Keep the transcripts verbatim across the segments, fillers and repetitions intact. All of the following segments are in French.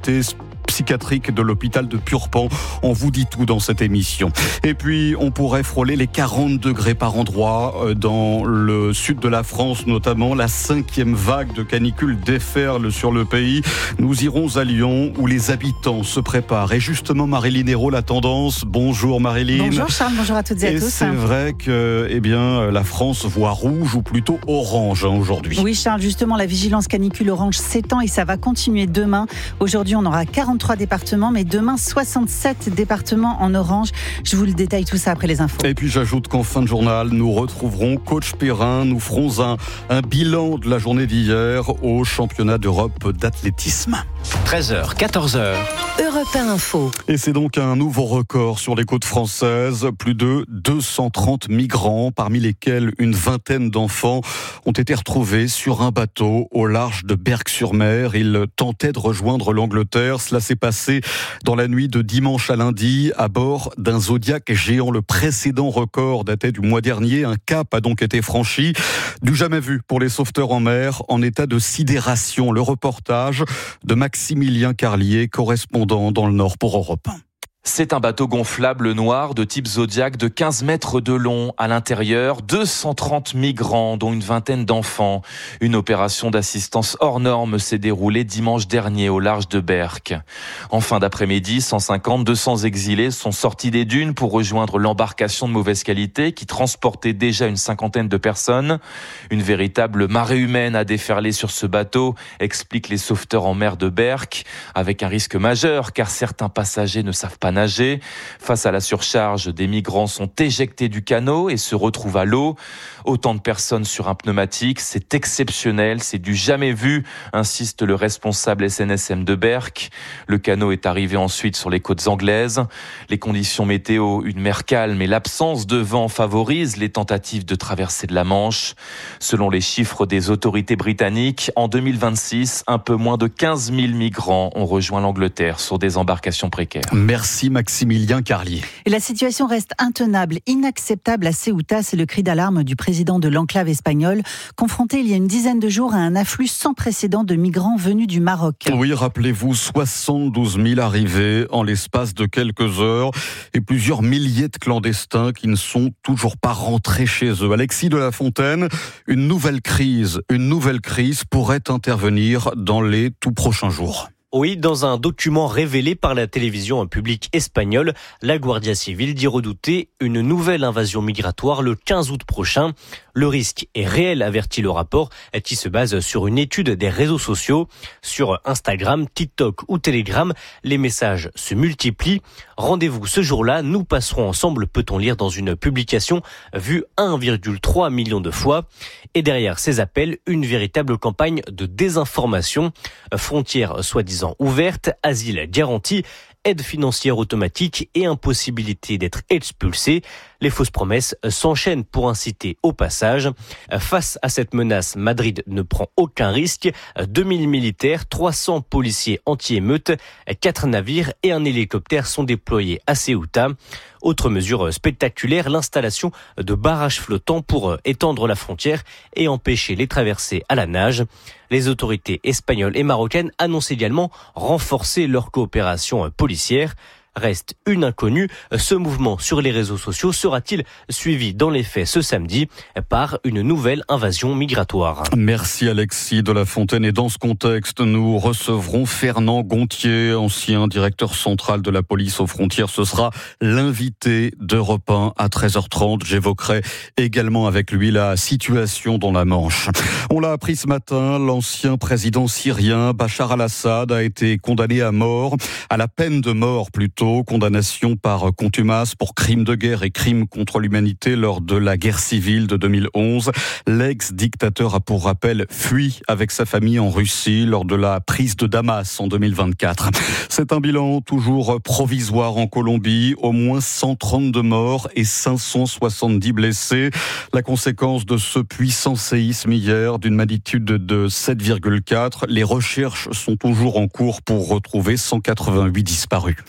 unité psychiatrique de l'hôpital de Purpan. On vous dit tout dans cette émission. Et puis, on pourrait frôler les quarante degrés par endroit dans le sud de la France, notamment. La cinquième vague de canicule déferle sur le pays. Nous irons à Lyon, où les habitants se préparent. Et justement, Marilyn Hérault, la tendance. Bonjour Marilyn. Bonjour Charles, bonjour à toutes et à et tous. C'est vrai que, eh bien, la France voit rouge, ou plutôt orange, hein, aujourd'hui. Oui Charles, justement, la vigilance canicule orange s'étend et ça va continuer demain. Aujourd'hui, on aura quarante-trois départements, mais demain, soixante-sept départements en orange. Je vous le détaille tout ça après les infos. Et puis j'ajoute qu'en fin de journal, nous retrouverons Coach Perrin. Nous ferons un, un bilan de la journée d'hier au championnat d'Europe d'athlétisme. treize heures, quatorze heures. Europe un Info. Et c'est donc un nouveau record sur les côtes françaises. Plus de deux cent trente migrants, parmi lesquels une vingtaine d'enfants, ont été retrouvés sur un bateau au large de Berck-sur-Mer. Ils tentaient de rejoindre l'Angleterre. Cela s'est passé dans la nuit de dimanche à lundi à bord d'un Zodiac géant. Le précédent record datait du mois dernier. Un cap a donc été franchi. Du jamais vu pour les sauveteurs en mer en état de sidération. Le reportage de Maximilien Carlier, correspondant dans le Nord pour Europe un. C'est un bateau gonflable noir de type Zodiac de quinze mètres de long. À l'intérieur, deux cent trente migrants, dont une vingtaine d'enfants. Une opération d'assistance hors norme s'est déroulée dimanche dernier au large de Berck. En fin d'après-midi, cent cinquante à deux cents exilés sont sortis des dunes pour rejoindre l'embarcation de mauvaise qualité qui transportait déjà une cinquantaine de personnes. Une véritable marée humaine a déferlé sur ce bateau, expliquent les sauveteurs en mer de Berck, avec un risque majeur car certains passagers ne savent pas nager. Face à la surcharge, des migrants sont éjectés du canot et se retrouvent à l'eau. Autant de personnes sur un pneumatique, c'est exceptionnel, c'est du jamais vu, insiste le responsable S N S M de Berck. Le canot est arrivé ensuite sur les côtes anglaises. Les conditions météo, une mer calme et l'absence de vent favorisent les tentatives de traversée de la Manche. Selon les chiffres des autorités britanniques, en deux mille vingt-six, un peu moins de quinze mille migrants ont rejoint l'Angleterre sur des embarcations précaires. Merci Maximilien Carlier. Et la situation reste intenable, inacceptable à Ceuta. C'est le cri d'alarme du président de l'enclave espagnole, confronté il y a une dizaine de jours à un afflux sans précédent de migrants venus du Maroc. Oui, rappelez-vous, soixante-douze mille arrivées en l'espace de quelques heures et plusieurs milliers de clandestins qui ne sont toujours pas rentrés chez eux. Alexis de la Fontaine, une nouvelle crise, une nouvelle crise pourrait intervenir dans les tout prochains jours. Oui, dans un document révélé par la télévision publique espagnole, la Guardia Civile dit redouter une nouvelle invasion migratoire le quinze août prochain. Le risque est réel, avertit le rapport, qui se base sur une étude des réseaux sociaux. Sur Instagram, TikTok ou Telegram, les messages se multiplient. Rendez-vous ce jour-là, nous passerons ensemble, peut-on lire dans une publication vue un virgule trois million de fois. Et derrière ces appels, une véritable campagne de désinformation. Frontières soi-disant ouverte, asile garanti, aide financière automatique et impossibilité d'être expulsé. Les fausses promesses s'enchaînent pour inciter au passage. Face à cette menace, Madrid ne prend aucun risque. deux mille militaires, trois cents policiers anti-émeutes, quatre navires et un hélicoptère sont déployés à Ceuta. Autre mesure spectaculaire, l'installation de barrages flottants pour étendre la frontière et empêcher les traversées à la nage. Les autorités espagnoles et marocaines annoncent également renforcer leur coopération policière. Reste une inconnue, ce mouvement sur les réseaux sociaux sera-t-il suivi dans les faits ce samedi par une nouvelle invasion migratoire? Merci Alexis de la Fontaine. Et dans ce contexte, nous recevrons Fernand Gontier, ancien directeur central de la police aux frontières. Ce sera l'invité d'Europe un à treize heures trente. J'évoquerai également avec lui la situation dans la Manche. On l'a appris ce matin, l'ancien président syrien Bachar al-Assad a été condamné à mort, à la peine de mort plutôt. Condamnation par contumace pour crimes de guerre et crimes contre l'humanité lors de la guerre civile de deux mille onze. L'ex-dictateur a pour rappel fui avec sa famille en Russie lors de la prise de Damas en deux mille vingt-quatre. C'est un bilan toujours provisoire en Colombie, au moins cent trente-deux morts et cinq cent soixante-dix blessés. La conséquence de ce puissant séisme hier d'une magnitude de sept virgule quatre. Les recherches sont toujours en cours pour retrouver cent quatre-vingt-huit disparus. Retour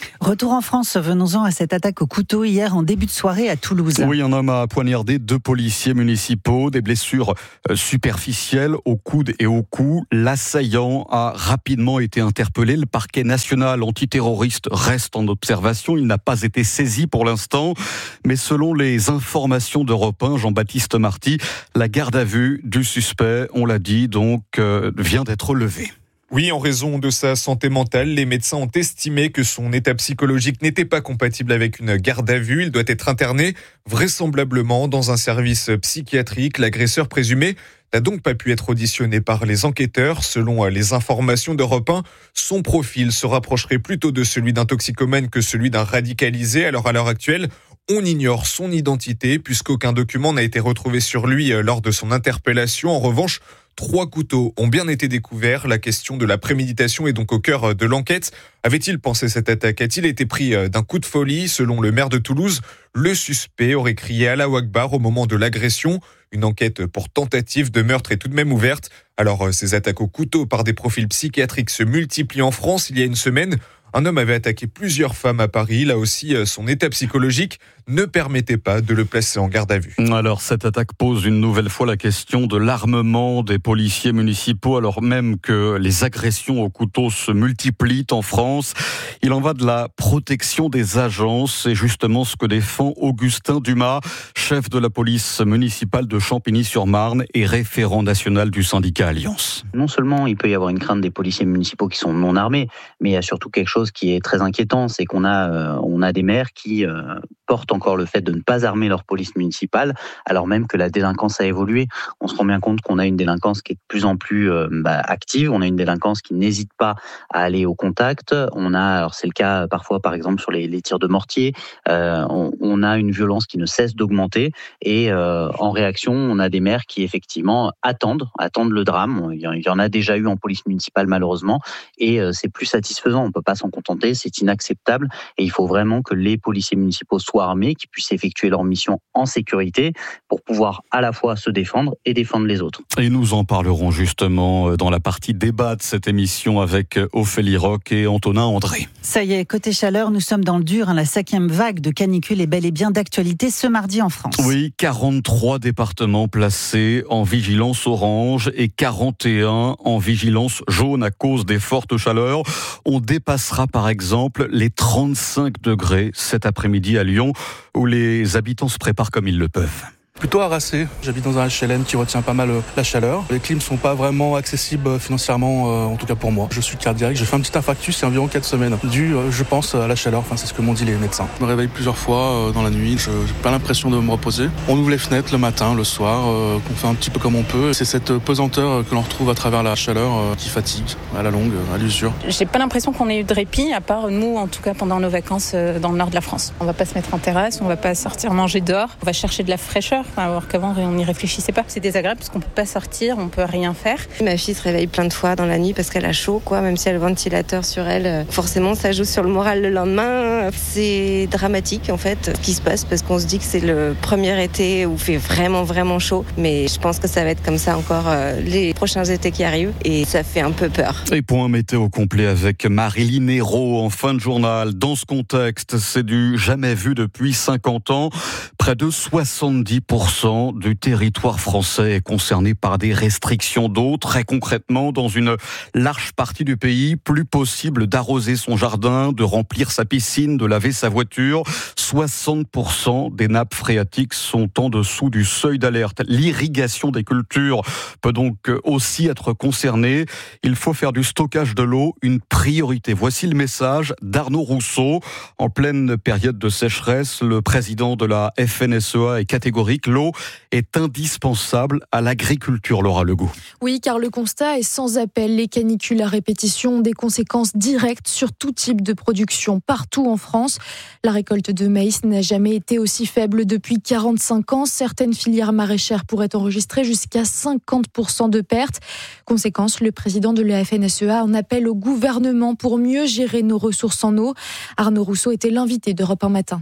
Retour en France, venons-en à cette attaque au couteau hier en début de soirée à Toulouse. Oui, un homme a poignardé deux policiers municipaux, des blessures superficielles au coude et au cou. L'assaillant a rapidement été interpellé. Le parquet national antiterroriste reste en observation. Il n'a pas été saisi pour l'instant. Mais selon les informations d'Europe un, Jean-Baptiste Marty, la garde à vue du suspect, on l'a dit, donc, euh, vient d'être levée. Oui, en raison de sa santé mentale, les médecins ont estimé que son état psychologique n'était pas compatible avec une garde à vue. Il doit être interné, vraisemblablement, dans un service psychiatrique. L'agresseur présumé n'a donc pas pu être auditionné par les enquêteurs. Selon les informations d'Europe un, son profil se rapprocherait plutôt de celui d'un toxicomane que celui d'un radicalisé. Alors à l'heure actuelle, on ignore son identité puisqu'aucun document n'a été retrouvé sur lui lors de son interpellation. En revanche, trois couteaux ont bien été découverts. La question de la préméditation est donc au cœur de l'enquête. Avait-il pensé cette attaque ? A-t-il été pris d'un coup de folie ? Selon le maire de Toulouse, le suspect aurait crié Allahu Akbar au moment de l'agression. Une enquête pour tentative de meurtre est tout de même ouverte. Alors, ces attaques au couteau par des profils psychiatriques se multiplient en France. Il y a une semaine, un homme avait attaqué plusieurs femmes à Paris. Là aussi, son état psychologique ne permettait pas de le placer en garde à vue. Alors, cette attaque pose une nouvelle fois la question de l'armement des policiers municipaux, alors même que les agressions au couteau se multiplient en France. Il en va de la protection des agents. C'est justement ce que défend Augustin Dumas, chef de la police municipale de Champigny-sur-Marne et référent national du syndicat Alliance. Non seulement il peut y avoir une crainte des policiers municipaux qui sont non armés, mais il y a surtout quelque chose qui est très inquiétant, c'est qu'on a, euh, on a des maires qui euh, portent encore le fait de ne pas armer leur police municipale, alors même que la délinquance a évolué. On se rend bien compte qu'on a une délinquance qui est de plus en plus euh, bah, active, on a une délinquance qui n'hésite pas à aller au contact, on a, alors c'est le cas parfois par exemple sur les, les tirs de mortier, euh, on, on a une violence qui ne cesse d'augmenter et euh, en réaction, on a des maires qui effectivement attendent, attendent le drame. Il y en a déjà eu en police municipale malheureusement et euh, c'est plus satisfaisant, on ne peut pas s'en contenter, c'est inacceptable et il faut vraiment que les policiers municipaux soient armés, qu'ils puissent effectuer leur mission en sécurité pour pouvoir à la fois se défendre et défendre les autres. Et nous en parlerons justement dans la partie débat de cette émission avec Ophélie Roch et Antonin André. Ça y est, côté chaleur, nous sommes dans le dur. La cinquième vague de canicule est bel et bien d'actualité ce mardi en France. Oui, quarante-trois départements placés en vigilance orange et quarante et un en vigilance jaune à cause des fortes chaleurs. On dépassera par exemple les trente-cinq degrés cet après-midi à Lyon, où les habitants se préparent comme ils le peuvent. Plutôt harassé. J'habite dans un H L M qui retient pas mal la chaleur. Les clims sont pas vraiment accessibles financièrement, euh, en tout cas pour moi. Je suis cardiaque, j'ai fait un petit infarctus il y a environ quatre semaines, dû, euh, je pense, à la chaleur. Enfin, c'est ce que m'ont dit les médecins. Je me réveille plusieurs fois euh, dans la nuit. Je n'ai pas l'impression de me reposer. On ouvre les fenêtres le matin, le soir, euh, qu'on fait un petit peu comme on peut. C'est cette pesanteur que l'on retrouve à travers la chaleur euh, qui fatigue à la longue, à l'usure. J'ai pas l'impression qu'on ait eu de répit, à part nous, en tout cas pendant nos vacances euh, dans le nord de la France. On va pas se mettre en terrasse, on va pas sortir manger dehors. On va chercher de la fraîcheur, alors qu'avant on n'y réfléchissait pas. C'est désagréable parce qu'on peut pas sortir, on peut rien faire. Ma fille se réveille plein de fois dans la nuit parce qu'elle a chaud, quoi. Même si elle a le ventilateur sur elle, forcément ça joue sur le moral le lendemain. C'est dramatique en fait ce qui se passe parce qu'on se dit que c'est le premier été où il fait vraiment vraiment chaud. Mais je pense que ça va être comme ça encore euh, les prochains étés qui arrivent et ça fait un peu peur. Et point météo complet avec Marilyn Hérault en fin de journal. Dans ce contexte, c'est du jamais vu depuis cinquante ans. Près de soixante-dix pour cent du territoire français est concerné par des restrictions d'eau. Très concrètement, dans une large partie du pays, plus possible d'arroser son jardin, de remplir sa piscine, de laver sa voiture. soixante pour cent des nappes phréatiques sont en dessous du seuil d'alerte. L'irrigation des cultures peut donc aussi être concernée. Il faut faire du stockage de l'eau une priorité. Voici le message d'Arnaud Rousseau. En pleine période de sécheresse, le président de la F N S E A est catégorique. L'eau est indispensable à l'agriculture, Laura Legout. Oui, car le constat est sans appel. Les canicules à répétition ont des conséquences directes sur tout type de production partout en France. La récolte de maïs n'a jamais été aussi faible depuis quarante-cinq ans. Certaines filières maraîchères pourraient enregistrer jusqu'à cinquante pour cent de pertes. Conséquence, le président de la F N S E A en appelle au gouvernement pour mieux gérer nos ressources en eau. Arnaud Rousseau était l'invité d'Europe un matin.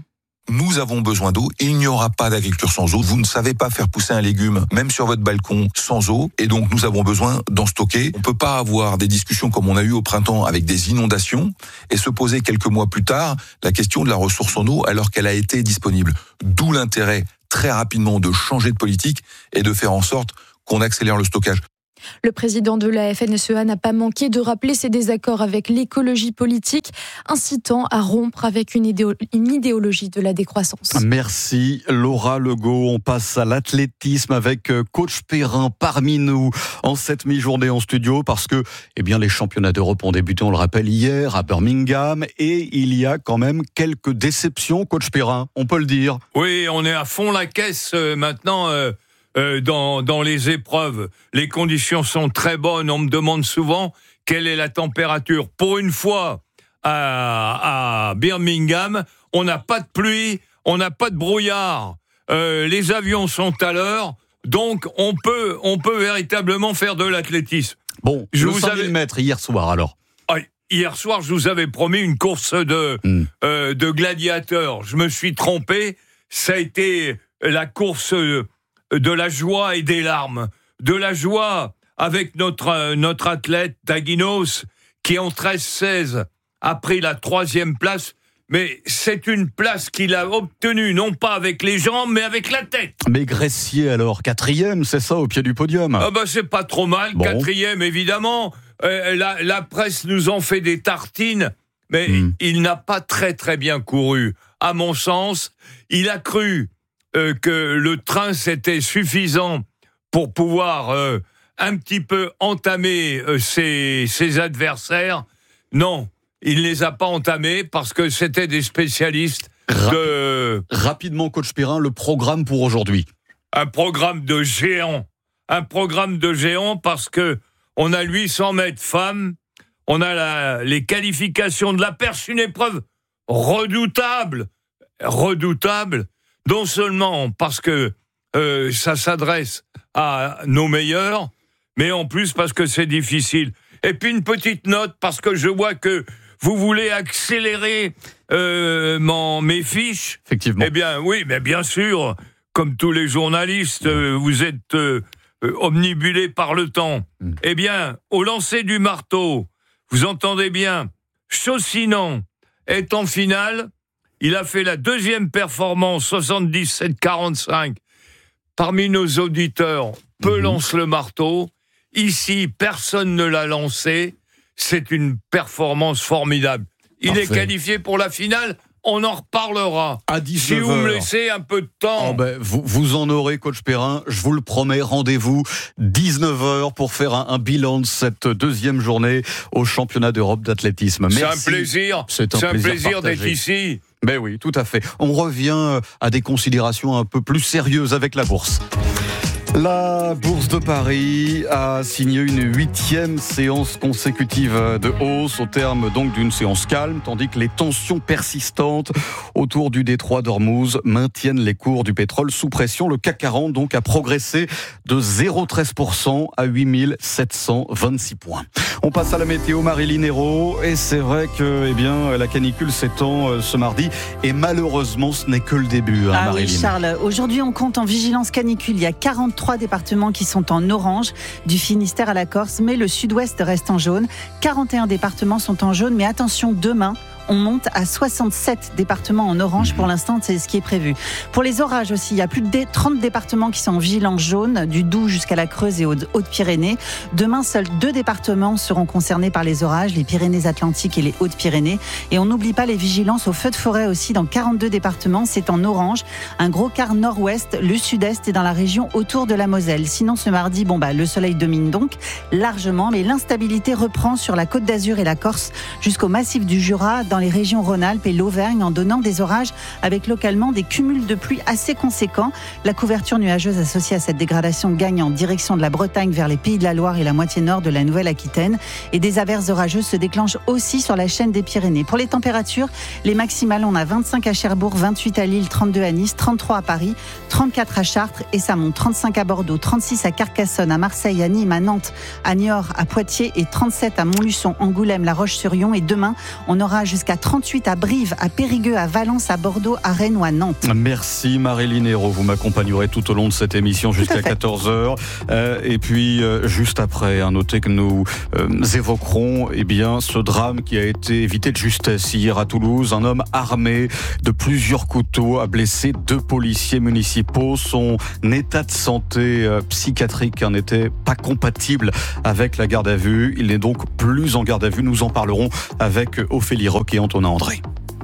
Nous avons besoin d'eau et il n'y aura pas d'agriculture sans eau. Vous ne savez pas faire pousser un légume, même sur votre balcon, sans eau. Et donc, nous avons besoin d'en stocker. On ne peut pas avoir des discussions comme on a eu au printemps avec des inondations et se poser quelques mois plus tard la question de la ressource en eau alors qu'elle a été disponible. D'où l'intérêt très rapidement de changer de politique et de faire en sorte qu'on accélère le stockage. Le président de la F N S E A n'a pas manqué de rappeler ses désaccords avec l'écologie politique, incitant à rompre avec une, idéo- une idéologie de la décroissance. Merci Laura Legault. On passe à l'athlétisme avec coach Perrin parmi nous en cette mi-journée en studio parce que eh bien, les championnats d'Europe ont débuté, on le rappelle, hier à Birmingham et il y a quand même quelques déceptions, coach Perrin, on peut le dire. Oui, on est à fond la caisse euh, maintenant. Euh... Euh, dans, dans les épreuves. Les conditions sont très bonnes. On me demande souvent quelle est la température. Pour une fois, à, à Birmingham, on n'a pas de pluie, on n'a pas de brouillard. Euh, les avions sont à l'heure, donc on peut, on peut véritablement faire de l'athlétisme. Bon, je vous avais mètres hier soir alors. Ah, hier soir, je vous avais promis une course de, mm. euh, de gladiateurs. Je me suis trompé. Ça a été la course de la joie et des larmes. De la joie avec notre, notre athlète Taguinos, qui en treize seize a pris la troisième place. Mais c'est une place qu'il a obtenue, non pas avec les jambes, mais avec la tête. Mais Gressier, alors, quatrième, c'est ça, au pied du podium. Ah bah c'est pas trop mal, bon. Quatrième, évidemment. Euh, la, la presse nous en fait des tartines, mais mmh. il n'a pas très très bien couru. À mon sens, il a cru euh, que le train, c'était suffisant pour pouvoir euh, un petit peu entamer euh, ses, ses adversaires. Non. Il ne les a pas entamés parce que c'était des spécialistes de... Rapidement, coach Perrin, le programme pour aujourd'hui. Un programme de géant. Un programme de géant parce que on a huit cents mètres femmes, on a la, les qualifications de la perche, une épreuve redoutable. Redoutable, non seulement parce que euh, ça s'adresse à nos meilleurs, mais en plus parce que c'est difficile. Et puis une petite note, parce que je vois que vous voulez accélérer euh, mon, mes fiches. Effectivement. Eh bien, oui, mais bien sûr, comme tous les journalistes, euh, vous êtes euh, omnibulés par le temps. Mm. Eh bien, au lancer du marteau, vous entendez bien, Chaussinan est en finale. Il a fait la deuxième performance, soixante-dix-sept quarante-cinq. Parmi nos auditeurs, peu mm-hmm. lance le marteau. Ici, personne ne l'a lancé. C'est une performance formidable. Il Parfait. Est qualifié pour la finale. On en reparlera. À dix-neuf heures. Si vous me laissez un peu de temps. Oh ben, vous, vous en aurez, coach Perrin. Je vous le promets. Rendez-vous dix-neuf heures pour faire un, un bilan de cette deuxième journée au championnat d'Europe d'athlétisme. C'est Merci. un plaisir. C'est un C'est plaisir, un plaisir partagé. d'être ici. Ben oui, tout à fait. On revient à des considérations un peu plus sérieuses avec la bourse. La Bourse de Paris a signé une huitième séance consécutive de hausse au terme donc d'une séance calme, tandis que les tensions persistantes autour du détroit d'Ormuz maintiennent les cours du pétrole sous pression. Le C A C quarante donc a progressé de zéro virgule treize pour cent à huit mille sept cent vingt-six points. On passe à la météo, Marilyn Hérault, et c'est vrai que eh bien, la canicule s'étend ce mardi et malheureusement ce n'est que le début, hein, ah Marilyn. Oui, Charles, aujourd'hui on compte en vigilance canicule, il y a quarante-trois départements qui sont en orange, du Finistère à la Corse, mais le sud-ouest reste en jaune. quarante et un départements sont en jaune, mais attention, demain, on monte à soixante-sept départements en orange. Pour l'instant, c'est ce qui est prévu. Pour les orages aussi, il y a plus de trente départements qui sont en vigilance jaune, du Doubs jusqu'à la Creuse et aux Hautes-Pyrénées. Demain, seuls deux départements seront concernés par les orages, les Pyrénées-Atlantiques et les Hautes-Pyrénées. Et on n'oublie pas les vigilances aux feux de forêt aussi dans quarante-deux départements. C'est en orange. Un gros quart nord-ouest, le sud-est et dans la région autour de la Moselle. Sinon, ce mardi, bon bah, le soleil domine donc largement, mais l'instabilité reprend sur la Côte d'Azur et la Corse jusqu'au massif du Jura, dans les régions Rhône-Alpes et l'Auvergne, en donnant des orages avec localement des cumuls de pluie assez conséquents. La couverture nuageuse associée à cette dégradation gagne en direction de la Bretagne vers les Pays de la Loire et la moitié nord de la Nouvelle-Aquitaine. Et des averses orageuses se déclenchent aussi sur la chaîne des Pyrénées. Pour les températures, les maximales, on a vingt-cinq à Cherbourg, vingt-huit à Lille, trente-deux à Nice, trente-trois à Paris, trente-quatre à Chartres et ça monte, trente-cinq à Bordeaux, trente-six à Carcassonne, à Marseille, à Nîmes, à Nantes, à Niort, à Poitiers et trente-sept à Montluçon, Angoulême, La Roche-sur-Yon. Et demain, on aura jusqu'à jusqu'à trente-huit à Brive, à Périgueux, à Valence, à Bordeaux, à Rennes ou à Nantes. Merci Marilyn Hérault, vous m'accompagnerez tout au long de cette émission jusqu'à quatorze heures. Euh, et puis euh, juste après, hein, notez que nous euh, évoquerons eh bien, ce drame qui a été évité de justesse hier à Toulouse. Un homme armé de plusieurs couteaux a blessé deux policiers municipaux. Son état de santé euh, psychiatrique hein, n'était pas compatible avec la garde à vue. Il n'est donc plus en garde à vue. Nous en parlerons avec Ophélie Roch et Antonin André.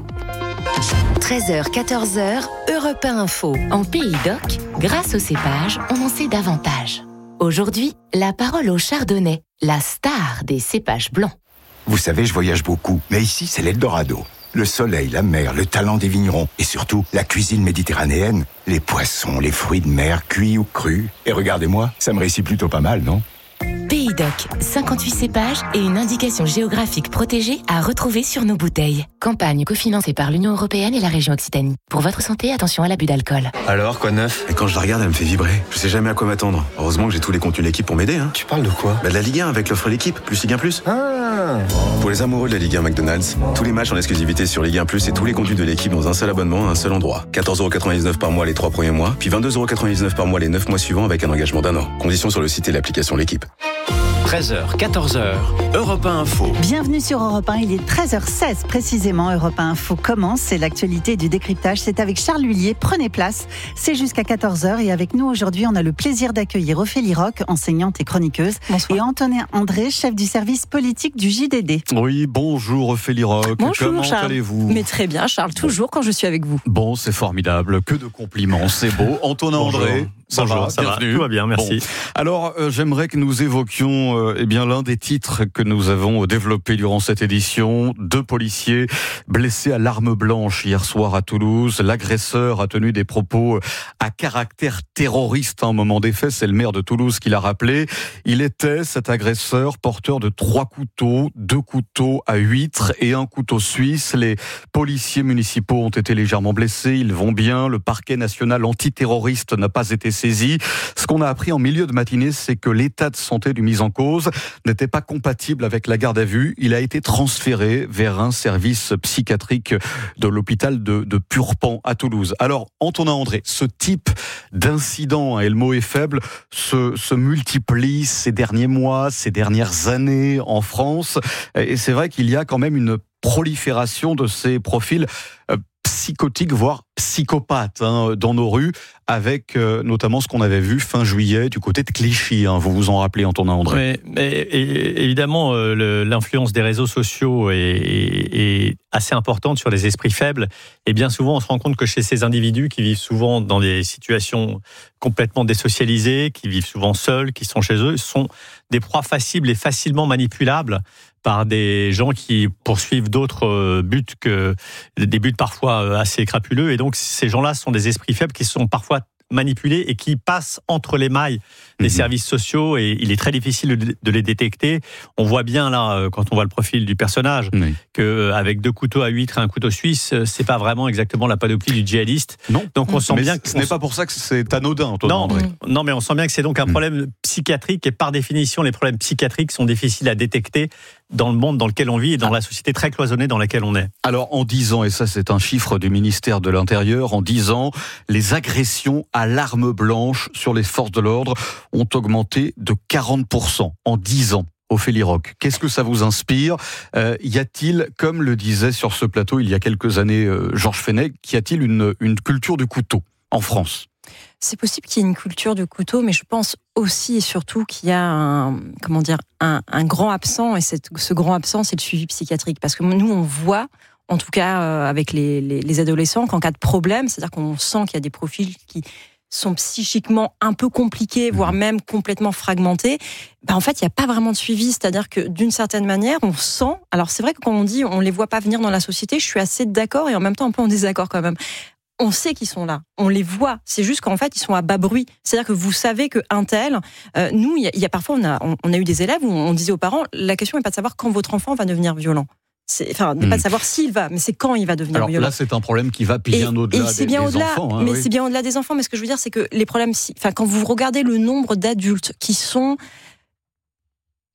treize heures, quatorze heures, Europe un Info. En Pays d'Oc, grâce au cépage, on en sait davantage. Aujourd'hui, la parole au chardonnay, la star des cépages blancs. Vous savez, je voyage beaucoup, mais ici, c'est l'Eldorado. Le soleil, la mer, le talent des vignerons et surtout la cuisine méditerranéenne, les poissons, les fruits de mer, cuits ou crus. Et regardez-moi, ça me réussit plutôt pas mal, non ? Pays d'Oc, cinquante-huit cépages et une indication géographique protégée à retrouver sur nos bouteilles. Campagne cofinancée par l'Union européenne et la région Occitanie. Pour votre santé, attention à l'abus d'alcool. Alors, quoi de neuf ? Et quand je la regarde, elle me fait vibrer. Je sais jamais à quoi m'attendre. Heureusement que j'ai tous les contenus de l'équipe pour m'aider. Hein. Tu parles de quoi ? Bah de la Ligue un avec l'offre l'équipe, plus Ligue un plus. Ah. Pour les amoureux de la Ligue un McDonald's, tous les matchs en exclusivité sur Ligue un plus et tous les contenus de l'équipe dans un seul abonnement à un seul endroit. quatorze euros quatre-vingt-dix-neuf par mois les trois premiers mois, puis vingt-deux euros quatre-vingt-dix-neuf par mois les neuf mois suivants avec un engagement d'un an. Conditions sur le site et l'application L'équipe. treize heures, quatorze heures, Europe un Info. Bienvenue sur Europe un, il est treize heures seize précisément. Europe un Info commence, c'est l'actualité du décryptage. C'est avec Charles Lhuillier, prenez place, c'est jusqu'à quatorze heures. Et avec nous aujourd'hui, on a le plaisir d'accueillir Ophélie Roch, enseignante et chroniqueuse. Bonsoir. Et Antonin André, chef du service politique du J D D. Oui, bonjour Ophélie Roch. Bonjour Comment Charles. allez-vous ? Mais très bien Charles, toujours bon. Quand je suis avec vous. Bon, c'est formidable, que de compliments, c'est beau. Antonin bonjour. André, ça bonjour, va, ça bienvenue. va, tout va bien, merci. Bon. Alors, euh, j'aimerais que nous évoquions euh, eh bien, l'un des titres que nous avons développé durant cette édition. Deux policiers blessés à l'arme blanche hier soir à Toulouse. L'agresseur a tenu des propos à caractère terroriste à un moment des faits. C'est le maire de Toulouse qui l'a rappelé. Il était, cet agresseur, porteur de trois couteaux, deux couteaux à huîtres et un couteau suisse. Les policiers municipaux ont été légèrement blessés. Ils vont bien. Le parquet national antiterroriste n'a pas été saisi. Ce qu'on a appris en milieu de matinée, c'est que l'état de santé du mis en cause n'était pas compatible avec la garde à vue. Il a été transféré vers un service psychiatrique de l'hôpital de, de Purpan à Toulouse. Alors, Antonin André, ce type d'incident, et le mot est faible, se, se multiplie ces derniers mois, ces dernières années en France. Et c'est vrai qu'il y a quand même une prolifération de ces profils euh, psychotiques, voire psychopathes hein, dans nos rues, avec euh, notamment ce qu'on avait vu fin juillet du côté de Clichy. Hein, vous vous en rappelez, Antonin André ? Mais, mais et, évidemment, euh, le, l'influence des réseaux sociaux est, est, est assez importante sur les esprits faibles. Et bien souvent, on se rend compte que chez ces individus qui vivent souvent dans des situations complètement désocialisées, qui vivent souvent seuls, qui sont chez eux, sont des proies faciles et facilement manipulables par des gens qui poursuivent d'autres buts que des buts parfois assez crapuleux. Et donc, ces gens-là sont des esprits faibles qui sont parfois manipulés et qui passent entre les mailles des mmh. services sociaux et il est très difficile de les détecter. On voit bien là, quand on voit le profil du personnage, oui. qu'avec deux couteaux à huîtres et un couteau suisse, c'est pas vraiment exactement la panoplie du djihadiste. Non. Donc on mmh. sent mais bien que ce n'est pas pour ça que c'est anodin, Antonin non, André. Non, mais on sent bien que c'est donc un mmh. problème psychiatrique et par définition, les problèmes psychiatriques sont difficiles à détecter dans le monde dans lequel on vit et dans ah. la société très cloisonnée dans laquelle on est. Alors en dix ans, et ça c'est un chiffre du ministère de l'Intérieur, en dix ans, les agressions à l'arme blanche sur les forces de l'ordre ont augmenté de quarante pour cent en dix ans. Ophélie Roch, qu'est-ce que ça vous inspire ? euh, Y a-t-il, comme le disait sur ce plateau il y a quelques années euh, Georges Fenech, y a-t-il une, une culture du couteau en France ? C'est possible qu'il y ait une culture du couteau, mais je pense aussi et surtout qu'il y a un, comment dire, un, un grand absent, et cette, ce grand absent, c'est le suivi psychiatrique. Parce que nous, on voit, en tout cas euh, avec les, les, les adolescents, qu'en cas de problème, c'est-à-dire qu'on sent qu'il y a des profils qui sont psychiquement un peu compliqués, voire même complètement fragmentés, ben en fait, il n'y a pas vraiment de suivi. C'est-à-dire que d'une certaine manière, on sent... Alors c'est vrai que quand on dit on ne les voit pas venir dans la société, je suis assez d'accord et en même temps un peu en désaccord quand même. On sait qu'ils sont là, on les voit. C'est juste qu'en fait, ils sont à bas bruit. C'est-à-dire que vous savez qu'un tel... Euh, nous, il y, y a parfois, on a, on, on a eu des élèves où on disait aux parents, la question n'est pas de savoir quand votre enfant va devenir violent. C'est, enfin, n'est mmh. pas de savoir s'il va, mais c'est quand il va devenir Alors, violent. là, c'est un problème qui va bien et, au-delà et c'est des, bien des au-delà, enfants. Hein, mais oui. c'est bien au-delà des enfants. Mais ce que je veux dire, c'est que les problèmes... Enfin, quand vous regardez le nombre d'adultes qui sont...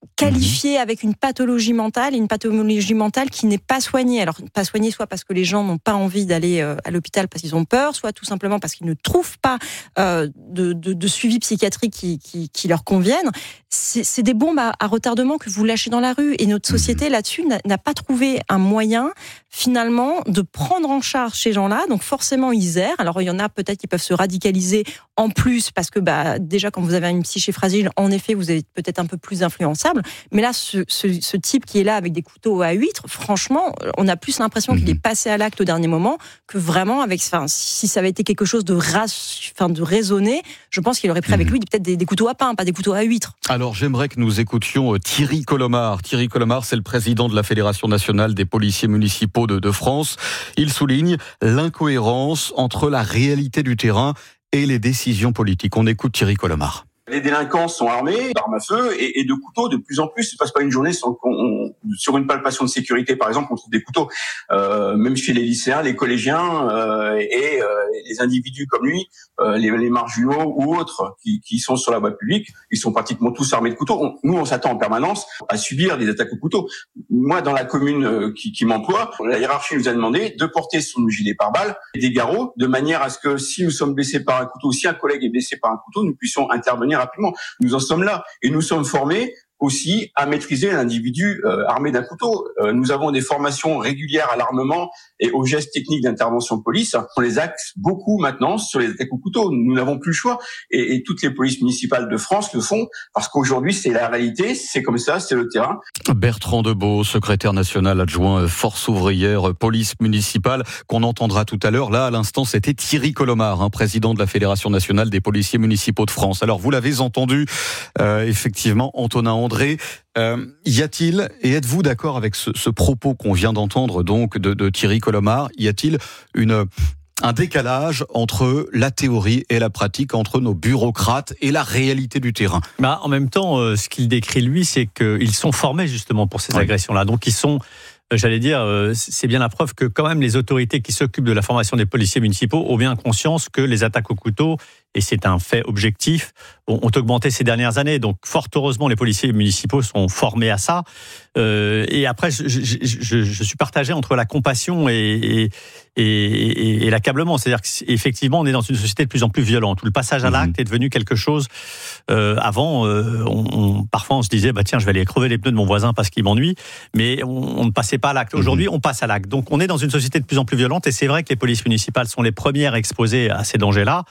qualifiés avec une pathologie mentale, et une pathologie mentale qui n'est pas soignée. Alors, pas soignée soit parce que les gens n'ont pas envie d'aller euh, à l'hôpital parce qu'ils ont peur, soit tout simplement parce qu'ils ne trouvent pas euh, de, de, de suivi psychiatrique qui, qui, qui leur convienne. C'est, c'est des bombes à, à retardement que vous lâchez dans la rue, et notre société là-dessus n'a, n'a pas trouvé un moyen finalement de prendre en charge ces gens-là. Donc forcément ils errent. Alors il y en a peut-être qui peuvent se radicaliser en plus parce que bah déjà quand vous avez une psyché fragile, en effet vous êtes peut-être un peu plus influençable. Mais là ce, ce, ce type qui est là avec des couteaux à huîtres, franchement on a plus l'impression mmh. qu'il est passé à l'acte au dernier moment que vraiment avec. Enfin si ça avait été quelque chose de ras, enfin de raisonné, je pense qu'il aurait pris mmh. avec lui peut-être des, des couteaux à pain, pas des couteaux à huîtres. Alors j'aimerais que nous écoutions Thierry Colomard. Thierry Colomard, c'est le président de la Fédération nationale des policiers municipaux de, de France. Il souligne l'incohérence entre la réalité du terrain et les décisions politiques. On écoute Thierry Colomard. Les délinquants sont armés d'armes à feu et, et de couteaux de plus en plus. Il ne passe pas une journée sans qu'on, on, sur une palpation de sécurité, par exemple, on trouve des couteaux. Euh, même chez les lycéens, les collégiens euh, et euh, les individus comme lui, euh, les, les marginaux ou autres qui, qui sont sur la voie publique, ils sont pratiquement tous armés de couteaux. On, nous, on s'attend en permanence à subir des attaques au couteau. Moi, dans la commune euh, qui, qui m'emploie, la hiérarchie nous a demandé de porter son gilet pare-balles et des garrots, de manière à ce que si nous sommes blessés par un couteau, si un collègue est blessé par un couteau, nous puissions intervenir rapidement. Nous en sommes là et nous sommes formés aussi à maîtriser l'individu euh, armé d'un couteau. Euh, nous avons des formations régulières à l'armement et aux gestes techniques d'intervention de police. On les axe beaucoup maintenant sur les attaques au couteau. Nous n'avons plus le choix et, et toutes les polices municipales de France le font parce qu'aujourd'hui c'est la réalité, c'est comme ça, c'est le terrain. Bertrand Debeau, secrétaire national adjoint Force ouvrière police municipale, qu'on entendra tout à l'heure. Là, à l'instant, c'était Thierry Colomard, hein, président de la Fédération nationale des policiers municipaux de France. Alors, vous l'avez entendu, euh, effectivement, Antonin André. Euh, y a-t-il, et êtes-vous d'accord avec ce, ce propos qu'on vient d'entendre donc de, de Thierry Colomard, y a-t-il une, un décalage entre la théorie et la pratique, entre nos bureaucrates et la réalité du terrain? Bah, en même temps, euh, ce qu'il décrit lui, c'est qu'ils sont formés justement pour ces oui. agressions-là. Donc ils sont, euh, j'allais dire, euh, c'est bien la preuve que quand même les autorités qui s'occupent de la formation des policiers municipaux ont bien conscience que les attaques au couteau, et c'est un fait objectif, ont augmenté ces dernières années. Donc, fort heureusement, les policiers municipaux sont formés à ça. Euh, et après, je, je, je, je suis partagé entre la compassion et, et, et, et l'accablement. C'est-à-dire qu'effectivement, on est dans une société de plus en plus violente, où le passage à l'acte mmh. est devenu quelque chose... Euh, avant, euh, on, on, parfois, on se disait, bah, tiens, je vais aller crever les pneus de mon voisin parce qu'il m'ennuie, mais on, on ne passait pas à l'acte. Aujourd'hui, mmh. on passe à l'acte. Donc, on est dans une société de plus en plus violente, et c'est vrai que les polices municipales sont les premières exposées à ces dangers-là.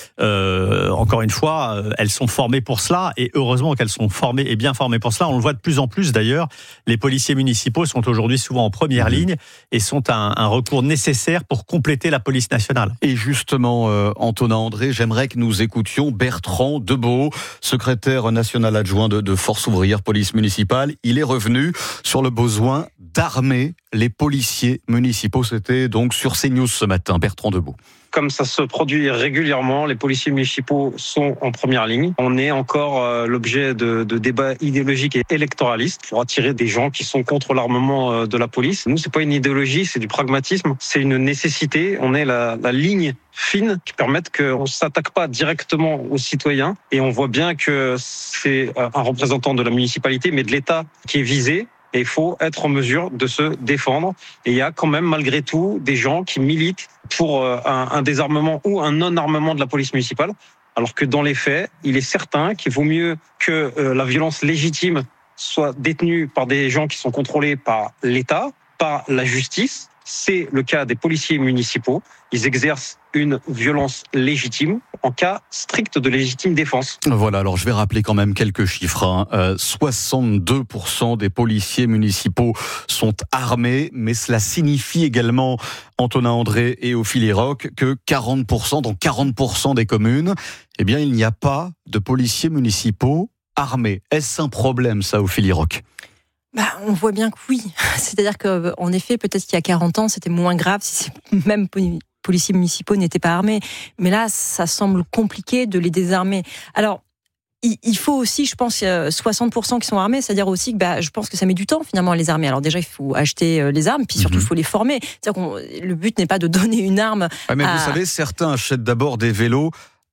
Euh, encore une fois, elles sont formées pour cela, et heureusement qu'elles sont formées et bien formées pour cela. On le voit de plus en plus d'ailleurs. Les policiers municipaux sont aujourd'hui souvent en première mmh. ligne et sont un, un recours nécessaire pour compléter la police nationale. Et justement, euh, Antonin André, j'aimerais que nous écoutions Bertrand Debeau, secrétaire national adjoint de, de Force ouvrière police municipale. Il est revenu sur le besoin d'armer les policiers municipaux. C'était donc sur CNews ce matin. Bertrand Debeau. Comme ça se produit régulièrement, les policiers municipaux sont en première ligne. On est encore euh, l'objet de, de débats idéologiques et électoralistes pour attirer des gens qui sont contre l'armement euh, de la police. Nous, c'est pas une idéologie, c'est du pragmatisme, c'est une nécessité. On est la, la ligne fine qui permettent qu'on ne s'attaque pas directement aux citoyens. Et on voit bien que c'est un représentant de la municipalité, mais de l'État qui est visé. Et il faut être en mesure de se défendre. Et il y a quand même, malgré tout, des gens qui militent pour un, un désarmement ou un non-armement de la police municipale. Alors que dans les faits, il est certain qu'il vaut mieux que euh, la violence légitime soit détenue par des gens qui sont contrôlés par l'État, par la justice. C'est le cas des policiers municipaux. Ils exercent une violence légitime en cas strict de légitime défense. Voilà, alors je vais rappeler quand même quelques chiffres. Hein. Euh, soixante-deux pour cent des policiers municipaux sont armés, mais cela signifie également, Antonin André et Ophélie Roch, que quarante pour cent, dans quarante pour cent des communes, eh bien, il n'y a pas de policiers municipaux armés. Est-ce un problème, ça, Ophélie Roch ? Bah, on voit bien que oui. C'est-à-dire qu'en effet, peut-être qu'il y a quarante ans, c'était moins grave si ces mêmes policiers municipaux n'étaient pas armés. Mais là, ça semble compliqué de les désarmer. Alors, il faut aussi, je pense, soixante pour cent qui sont armés, c'est-à-dire aussi que bah, je pense que ça met du temps finalement à les armer. Alors déjà, il faut acheter les armes, puis surtout, il faut les former. C'est-à-dire qu'on, le but n'est pas de donner une arme. Ouais, mais à... vous savez, certains achètent d'abord des vélos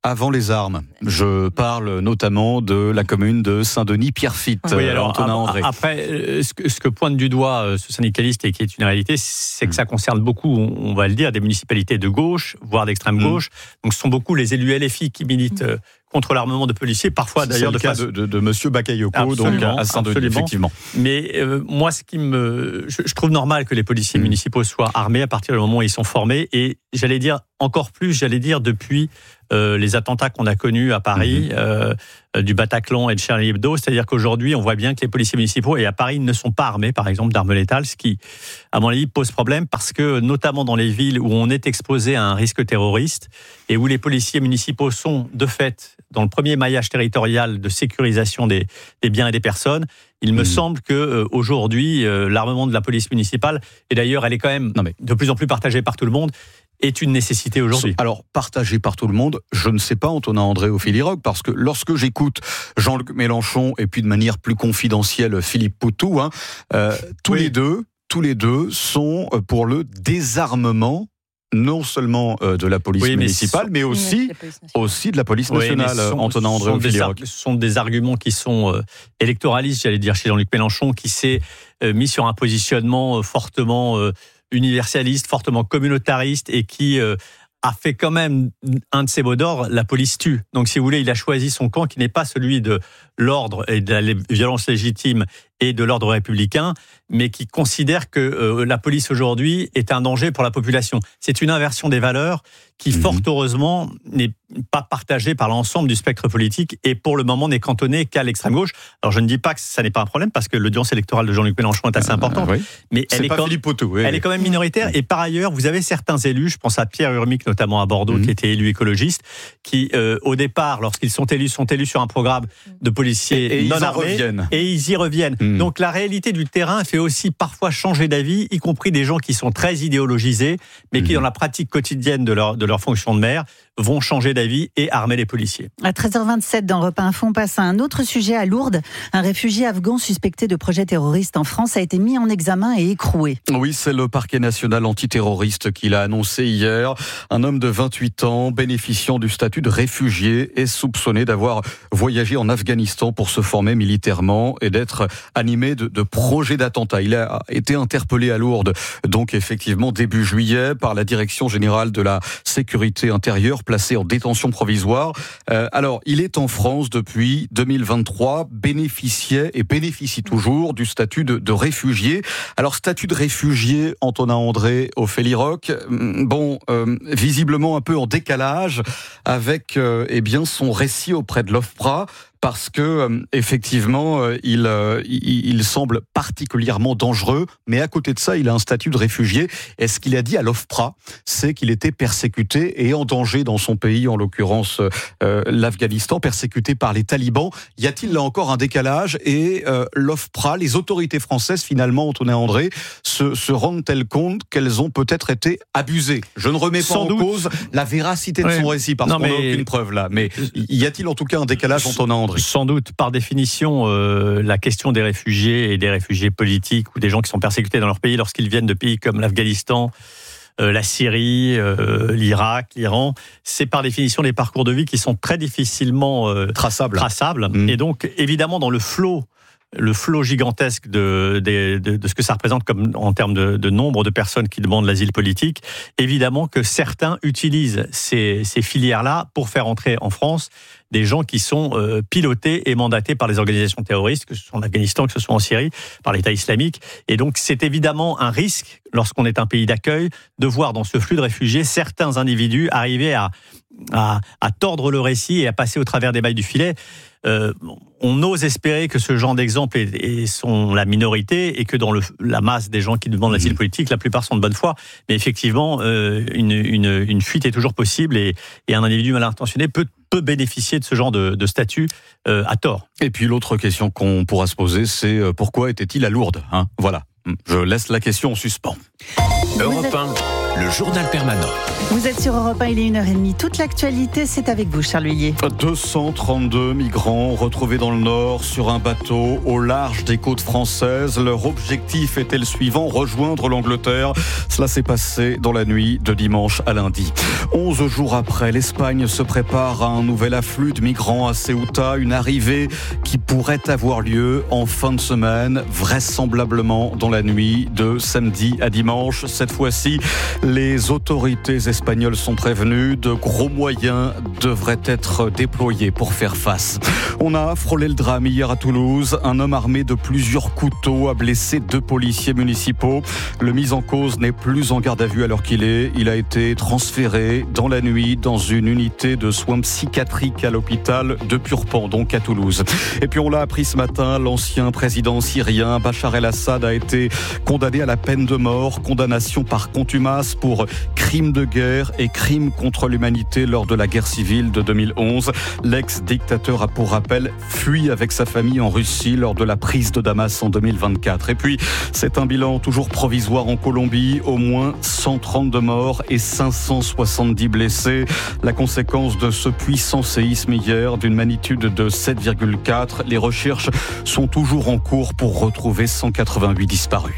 avant les armes. Je parle notamment de la commune de Saint-Denis-Pierrefitte. Oui, alors Antonin André. Après, ce que, ce que pointe du doigt ce syndicaliste et qui est une réalité, c'est que ça concerne beaucoup, on va le dire, des municipalités de gauche, voire d'extrême gauche. Mmh. Donc, ce sont beaucoup les élus L F I qui militent mmh. contre l'armement de policiers, parfois d'ailleurs c'est de le cas face... de, de, de Monsieur Bakayoko, donc à Saint-Denis, effectivement. Mais euh, moi, ce qui me, je, je trouve normal que les policiers mmh. municipaux soient armés à partir du moment où ils sont formés, et j'allais dire encore plus, j'allais dire depuis euh, les attentats qu'on a connus à Paris, mmh. euh, du Bataclan et de Charlie Hebdo, c'est-à-dire qu'aujourd'hui, on voit bien que les policiers municipaux et à Paris ne sont pas armés, par exemple, d'armes létales, ce qui, à mon avis, pose problème parce que, notamment dans les villes où on est exposé à un risque terroriste et où les policiers municipaux sont, de fait, dans le premier maillage territorial de sécurisation des, des biens et des personnes, il me mmh. semble que euh, aujourd'hui, euh, l'armement de la police municipale, et d'ailleurs, elle est quand même non mais, de plus en plus partagée par tout le monde, est une nécessité aujourd'hui. Alors, partagé par tout le monde, je ne sais pas, Antonin André au Filirogue, parce que lorsque j'écoute Jean-Luc Mélenchon et puis de manière plus confidentielle Philippe Poutou, hein, euh, tous oui. les deux, tous les deux sont pour le désarmement non seulement de la police oui, municipale, mais, mais aussi, oui, aussi de la police nationale, oui, sont, Antonin André au Filirogue. Ce sont des arguments qui sont euh, électoralistes, j'allais dire, chez Jean-Luc Mélenchon, qui s'est euh, mis sur un positionnement euh, fortement euh, universaliste, fortement communautariste et qui euh, a fait quand même un de ses mots d'ordre, la police tue. Donc si vous voulez, il a choisi son camp qui n'est pas celui de l'ordre et de la violence légitime et de l'ordre républicain, mais qui considère que euh, la police aujourd'hui est un danger pour la population. C'est une inversion des valeurs qui, mmh. fort heureusement, n'est pas partagée par l'ensemble du spectre politique et pour le moment n'est cantonnée qu'à l'extrême gauche. Alors je ne dis pas que ça n'est pas un problème parce que l'audience électorale de Jean-Luc Mélenchon est assez euh, importante, oui. mais elle est, quand, Poutou, oui, elle oui. est quand même minoritaire. Et par ailleurs, vous avez certains élus, je pense à Pierre Urmic notamment à Bordeaux, mmh. qui était élu écologiste, qui euh, au départ, lorsqu'ils sont élus, sont élus sur un programme de policiers et, et non ils armés reviennent. et ils y reviennent. Mmh. Donc la réalité du terrain fait aussi parfois changer d'avis, y compris des gens qui sont très idéologisés, mais mmh. qui dans la pratique quotidienne de leur, de leur fonction de maire vont changer d'avis et armer les policiers. À treize heures vingt-sept, dans Europe un Info, on passe à un autre sujet à Lourdes. Un réfugié afghan suspecté de projet terroriste en France a été mis en examen et écroué. Oui, c'est le parquet national antiterroriste qui l'a annoncé hier. Un homme de vingt-huit ans, bénéficiant du statut de réfugié, est soupçonné d'avoir voyagé en Afghanistan pour se former militairement et d'être animé de, de projets d'attentat. Il a été interpellé à Lourdes, donc effectivement début juillet, par la Direction générale de la sécurité intérieure, placé en détention provisoire. Euh, alors, il est en France depuis deux mille vingt-trois, bénéficiait et bénéficie toujours du statut de, de réfugié. Alors, statut de réfugié, Antonin André au Féliroc, bon, euh, visiblement un peu en décalage avec euh, eh bien son récit auprès de l'OFPRA. Parce que euh, effectivement, euh, il, euh, il, il semble particulièrement dangereux, mais à côté de ça, il a un statut de réfugié. Et ce qu'il a dit à l'OFPRA, c'est qu'il était persécuté et en danger dans son pays, en l'occurrence euh, l'Afghanistan, persécuté par les talibans. Y a-t-il là encore un décalage ? Et euh, l'OFPRA, les autorités françaises, finalement, Antonin André, se, se rendent-elles compte qu'elles ont peut-être été abusées ? Je ne remets pas Sans en doute. cause la véracité de ouais. son récit, parce non, qu'on n'a mais... aucune preuve là. Mais y a-t-il en tout cas un décalage, Antonin André ? Sans doute, par définition, euh, la question des réfugiés et des réfugiés politiques ou des gens qui sont persécutés dans leur pays lorsqu'ils viennent de pays comme l'Afghanistan, euh, la Syrie, euh, l'Irak, l'Iran, c'est par définition des parcours de vie qui sont très difficilement euh, traçables. traçables. Mmh. Et donc, évidemment, dans le flot le flot gigantesque de, de, de, de ce que ça représente comme, en termes de, de nombre de personnes qui demandent l'asile politique, évidemment que certains utilisent ces, ces filières-là pour faire entrer en France des gens qui sont euh, pilotés et mandatés par les organisations terroristes, que ce soit en Afghanistan, que ce soit en Syrie, par l'État islamique. Et donc, c'est évidemment un risque, lorsqu'on est un pays d'accueil, de voir dans ce flux de réfugiés certains individus arriver à, à, à tordre le récit et à passer au travers des mailles du filet. Euh, on ose espérer que ce genre d'exemple est, est, sont la minorité et que dans le, la masse des gens qui demandent l'asile politique, la plupart sont de bonne foi. Mais effectivement, euh, une, une, une fuite est toujours possible et, et un individu mal intentionné peut, peut bénéficier de ce genre de, de statut euh, à tort. Et puis l'autre question qu'on pourra se poser, c'est pourquoi était-il à Lourdes, hein ? Voilà. Je laisse la question en suspens. Europe un. le journal permanent. Vous êtes sur Europe un, il est une heure trente. Toute l'actualité, c'est avec vous, Charles Huillier. deux cent trente-deux migrants retrouvés dans le Nord sur un bateau au large des côtes françaises. Leur objectif était le suivant, rejoindre l'Angleterre. Cela s'est passé dans la nuit de dimanche à lundi. Onze jours après, l'Espagne se prépare à un nouvel afflux de migrants à Ceuta. Une arrivée qui pourrait avoir lieu en fin de semaine, vraisemblablement dans la nuit de samedi à dimanche. Cette fois-ci, les autorités espagnoles sont prévenues. De gros moyens devraient être déployés pour faire face. On a frôlé le drame hier à Toulouse. Un homme armé de plusieurs couteaux a blessé deux policiers municipaux. Le mis en cause n'est plus en garde à vue alors qu'il est. Il a été transféré dans la nuit dans une unité de soins psychiatriques à l'hôpital de Purpan, donc à Toulouse. Et puis on l'a appris ce matin, l'ancien président syrien Bachar el-Assad a été condamné à la peine de mort, condamnation par contumace pour crimes de guerre et crimes contre l'humanité lors de la guerre civile de deux mille onze. L'ex-dictateur a pour rappel fui avec sa famille en Russie lors de la prise de Damas en deux mille vingt-quatre. Et puis, c'est un bilan toujours provisoire en Colombie, au moins cent trente-deux morts et cinq cent soixante-dix blessés. La conséquence de ce puissant séisme hier d'une magnitude de sept virgule quatre. Les recherches sont toujours en cours pour retrouver cent quatre-vingt-huit disparus.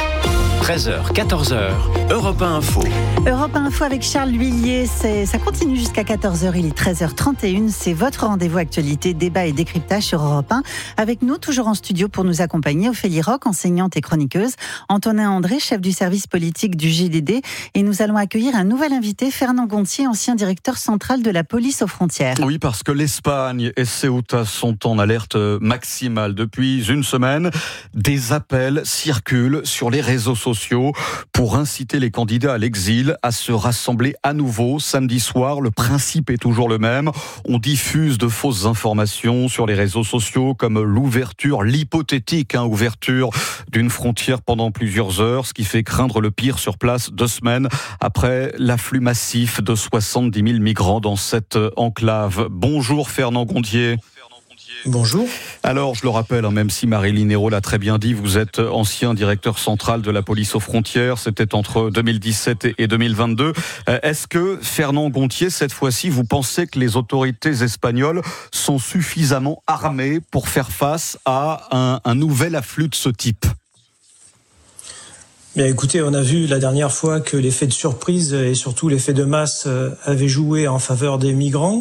treize heures, quatorze heures, Europe un Info. Europe un Info avec Charles Huillier, c'est, ça continue jusqu'à quatorze heures, il est treize heures trente et une, c'est votre rendez-vous actualité, débat et décryptage sur Europe un. Avec nous, toujours en studio pour nous accompagner, Ophélie Roch, enseignante et chroniqueuse, Antonin André, chef du service politique du J D D, et nous allons accueillir un nouvel invité, Fernand Gontier, ancien directeur central de la police aux frontières. Oui, parce que l'Espagne et Ceuta sont en alerte maximale depuis une semaine. Des appels circulent sur les réseaux sociaux pour inciter les candidats à l'exil à se rassembler à nouveau samedi soir. Le principe est toujours le même. On diffuse de fausses informations sur les réseaux sociaux comme l'ouverture, l'hypothétique hein, ouverture d'une frontière pendant plusieurs heures, ce qui fait craindre le pire sur place deux semaines après l'afflux massif de soixante-dix mille migrants dans cette enclave. Bonjour Fernand Gontier. Bonjour. Alors, je le rappelle, hein, même si Marie-Line Hérault l'a très bien dit, vous êtes ancien directeur central de la police aux frontières. C'était entre deux mille dix-sept et deux mille vingt-deux. Euh, est-ce que, Fernand Gontier, cette fois-ci, vous pensez que les autorités espagnoles sont suffisamment armées pour faire face à un, un nouvel afflux de ce type ? Bien, écoutez, on a vu la dernière fois que l'effet de surprise et surtout l'effet de masse avaient joué en faveur des migrants.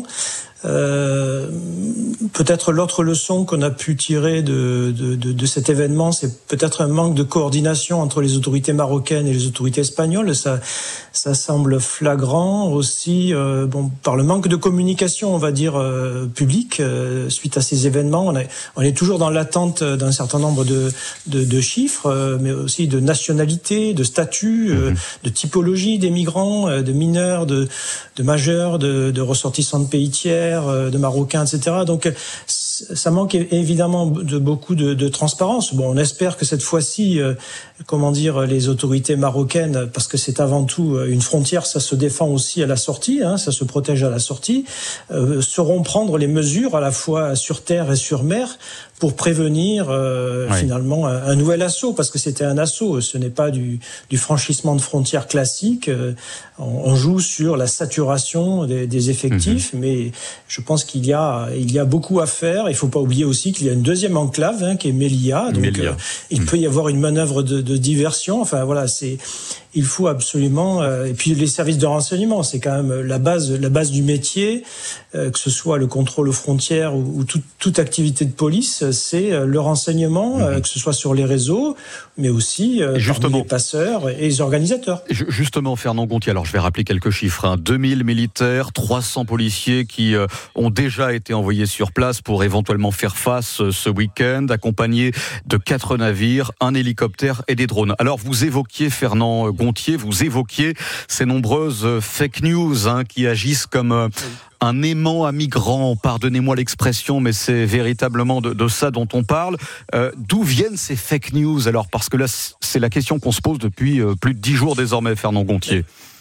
Euh, peut-être l'autre leçon qu'on a pu tirer de, de, de, de cet événement, c'est peut-être un manque de coordination entre les autorités marocaines et les autorités espagnoles. Ça, ça semble flagrant aussi, euh, bon, par le manque de communication, on va dire, euh, publique euh, suite à ces événements. On, a, on est toujours dans l'attente d'un certain nombre de, de, de chiffres, euh, mais aussi de nationalités, de statuts, euh, de typologie des migrants, euh, de mineurs, de, de majeurs, de, de ressortissants de pays tiers, de Marocains, et cetera. Donc, ça manque évidemment de beaucoup de, de transparence. Bon, on espère que cette fois-ci, euh, comment dire, les autorités marocaines, parce que c'est avant tout une frontière, ça se défend aussi à la sortie, hein, ça se protège à la sortie, euh, sauront prendre les mesures à la fois sur terre et sur mer pour prévenir euh, oui. finalement un, un nouvel assaut, parce que c'était un assaut, ce n'est pas du, du franchissement de frontières classique. Euh, on, on joue sur la saturation des, des effectifs, mmh. mais je pense qu'il y a, il y a beaucoup à faire. Il ne faut pas oublier aussi qu'il y a une deuxième enclave hein, qui est Melilla, donc Melilla. Euh, il mmh. peut y avoir une manœuvre de, de diversion. Enfin voilà, c'est il faut absolument euh, et puis les services de renseignement, c'est quand même la base, la base du métier, euh, que ce soit le contrôle aux frontières ou, ou tout, toute activité de police, c'est euh, le renseignement, mmh. euh, que ce soit sur les réseaux, mais aussi euh, parmi les passeurs et les organisateurs. Justement, Fernand Gontier, alors je vais rappeler quelques chiffres. Hein. deux mille militaires, trois cents policiers qui euh, ont déjà été envoyés sur place pour éventuellement faire face euh, ce week-end, accompagnés de quatre navires, un hélicoptère et des drones. Alors vous évoquiez, Fernand Gontier, vous évoquiez ces nombreuses euh, fake news hein, qui agissent comme euh, un aimant à migrants, pardonnez-moi l'expression, mais c'est véritablement de, de ça dont on parle. Euh, d'où viennent ces fake news alors ? Parce que là, c'est la question qu'on se pose depuis euh, plus de dix jours désormais, Fernand Gontier.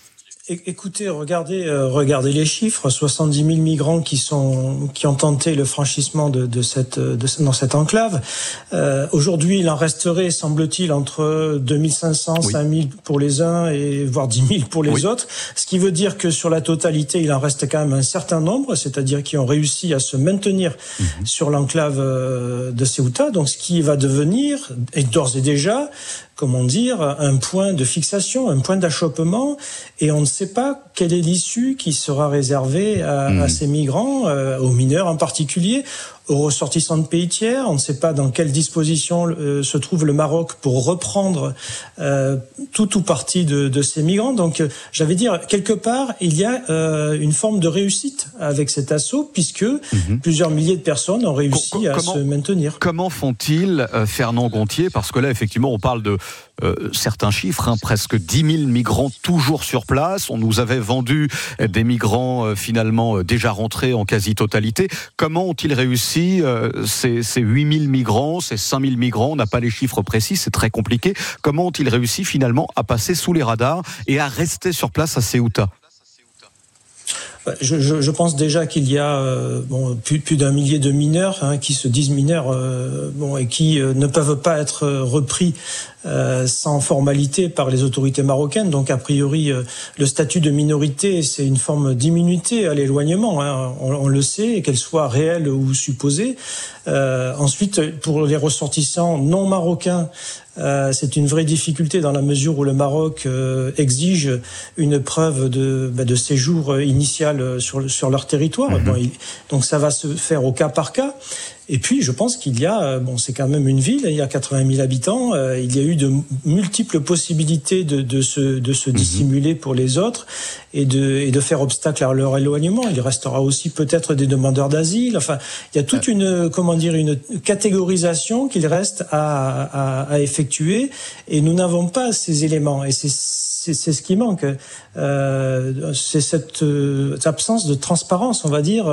Écoutez, regardez, euh, regardez les chiffres. soixante-dix mille migrants qui sont, qui ont tenté le franchissement de, de cette, de, dans cette enclave. Euh, aujourd'hui, il en resterait, semble-t-il, entre deux mille cinq cents, oui. cinq mille pour les uns et voire dix mille pour les oui. autres. Ce qui veut dire que sur la totalité, il en reste quand même un certain nombre, c'est-à-dire qui ont réussi à se maintenir mmh. sur l'enclave de Ceuta. Donc, ce qui va devenir, et d'ores et déjà, comment dire, un point de fixation, un point d'achoppement, et on ne sait pas quelle est l'issue qui sera réservée à, mmh. à ces migrants, euh, aux mineurs en particulier, aux ressortissants de pays tiers. On ne sait pas dans quelle disposition euh, se trouve le Maroc pour reprendre euh, tout ou partie de, de ces migrants. Donc, euh, j'allais dire, quelque part, il y a euh, une forme de réussite avec cet assaut, puisque mmh. plusieurs milliers de personnes ont réussi Com- à se maintenir. Comment font-ils, euh, Fernand Gontier ? Parce que là, effectivement, on parle de Euh, certains chiffres, hein, presque dix mille migrants toujours sur place. On nous avait vendu des migrants euh, finalement euh, déjà rentrés en quasi-totalité. Comment ont-ils réussi euh, ces, ces huit mille migrants, ces cinq mille migrants, on n'a pas les chiffres précis, c'est très compliqué. Comment ont-ils réussi finalement à passer sous les radars et à rester sur place à Ceuta ? Je, je, je pense déjà qu'il y a euh, bon, plus, plus d'un millier de mineurs hein, qui se disent mineurs euh, bon, et qui euh, ne peuvent pas être repris euh, sans formalité par les autorités marocaines. Donc a priori, euh, le statut de minorité, c'est une forme d'immunité à l'éloignement. Hein. On, on le sait, qu'elle soit réelle ou supposée. Euh, ensuite, pour les ressortissants non marocains, Euh, c'est une vraie difficulté dans la mesure où le Maroc euh, exige une preuve de, bah, de séjour initial sur, sur leur territoire. Mmh. Bon, il, donc ça va se faire au cas par cas. Et puis, je pense qu'il y a, bon, c'est quand même une ville, il y a quatre-vingt mille habitants, euh, il y a eu de multiples possibilités de, de se, de se dissimuler pour les autres et de, et de faire obstacle à leur éloignement. Il restera aussi peut-être des demandeurs d'asile. Enfin, il y a toute une, comment dire, une catégorisation qu'il reste à, à, à effectuer et nous n'avons pas ces éléments. Et c'est, c'est, c'est ce qui manque. Euh, c'est cette, euh, cette absence de transparence, on va dire,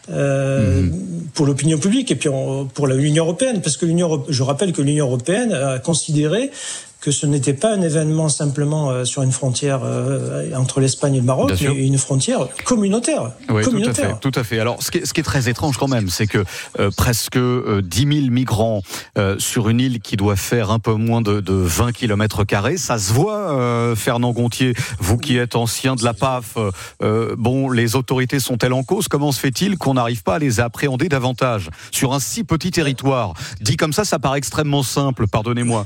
euh, mmh. pour l'opinion publique et puis on, pour l'Union européenne, parce que l'Union, je rappelle que l'Union européenne a considéré que ce n'était pas un événement simplement euh, sur une frontière euh, entre l'Espagne et le Maroc, mais une frontière communautaire. Oui, communautaire. Tout à fait, tout à fait. Alors, ce qui est, ce qui est très étrange quand même, c'est que euh, presque euh, dix mille migrants euh, sur une île qui doit faire un peu moins de, de vingt kilomètres carrés, ça se voit, euh, Fernand Gontier, vous qui êtes ancien de la P A F, euh, bon, les autorités sont-elles en cause ? Comment se fait-il qu'on n'arrive pas à les appréhender davantage sur un si petit territoire ? Dit comme ça, ça paraît extrêmement simple, pardonnez-moi.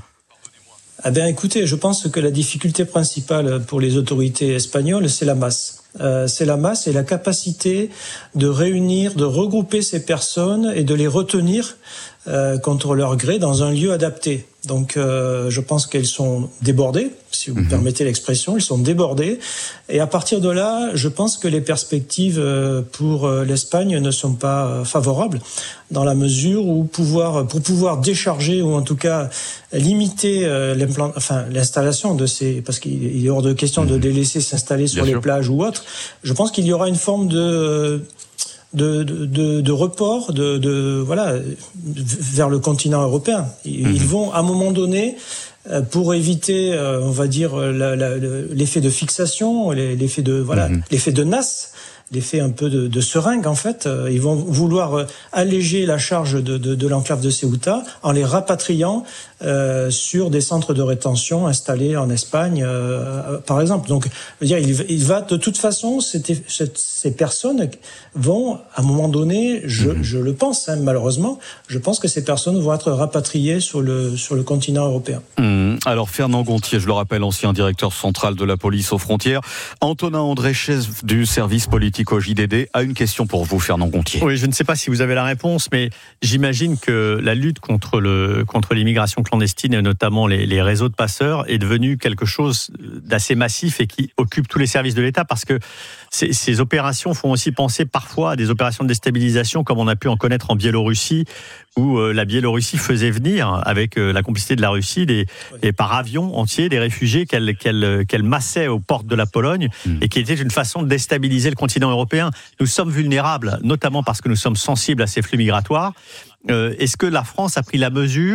Ah ben écoutez, je pense que la difficulté principale pour les autorités espagnoles, c'est la masse. Euh, c'est la masse et la capacité de réunir, de regrouper ces personnes et de les retenir euh, contre leur gré dans un lieu adapté. Donc euh, je pense qu'elles sont débordées, si vous mmh. me permettez l'expression, elles sont débordées. Et à partir de là, je pense que les perspectives pour l'Espagne ne sont pas favorables, dans la mesure où pouvoir, pour pouvoir décharger ou en tout cas limiter l'implant, enfin, l'installation de ces, parce qu'il est hors de question mmh. de les laisser s'installer sur Bien les sûr. plages ou autres, je pense qu'il y aura une forme de De, de, de report de, de, voilà, vers le continent européen. Ils, mmh. ils vont, à un moment donné, pour éviter, on va dire, la, la, l'effet de fixation, l'effet de, voilà, mmh. l'effet de nasse, l'effet un peu de, de seringue, en fait. Ils vont vouloir alléger la charge de, de, de l'enclave de Ceuta en les rapatriant euh, sur des centres de rétention installés en Espagne, euh, par exemple. Donc, je veux dire, il, il va, de toute façon, cette, cette, ces personnes vont, à un moment donné, je, mmh. je le pense, hein, malheureusement, je pense que ces personnes vont être rapatriées sur le, sur le continent européen. Mmh. Alors, Fernand Gontier, je le rappelle, ancien directeur central de la police aux frontières, Antonin André, chef du service politique au J D D, a une question pour vous, Fernand Gontier. Oui, je ne sais pas si vous avez la réponse, mais j'imagine que la lutte contre, le, contre l'immigration clandestine et notamment les, les réseaux de passeurs est devenue quelque chose d'assez massif et qui occupe tous les services de l'État, parce que ces, ces opérations font aussi penser parfois à des opérations de déstabilisation comme on a pu en connaître en Biélorussie, où euh, la Biélorussie faisait venir, avec euh, la complicité de la Russie, des, oui. des, par avion entier, des réfugiés qu'elle, qu'elle, qu'elle massait aux portes de la Pologne, mmh. et qui était une façon de déstabiliser le continent européen. Nous sommes vulnérables, notamment parce que nous sommes sensibles à ces flux migratoires. Euh, est-ce que la France a pris la mesure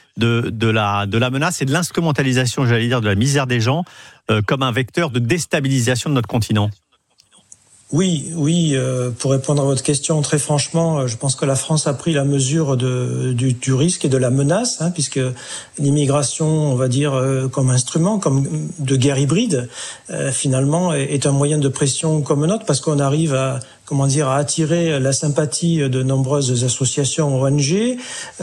de, de, la, de la menace et de l'instrumentalisation, j'allais dire, de la misère des gens euh, comme un vecteur de déstabilisation de notre continent? Oui, oui. Euh, pour répondre à votre question, très franchement, je pense que la France a pris la mesure de, du, du risque et de la menace, hein, puisque l'immigration, on va dire, euh, comme instrument, comme de guerre hybride, euh, finalement, est un moyen de pression comme un autre, parce qu'on arrive à comment dire, à attirer la sympathie de nombreuses associations O N G,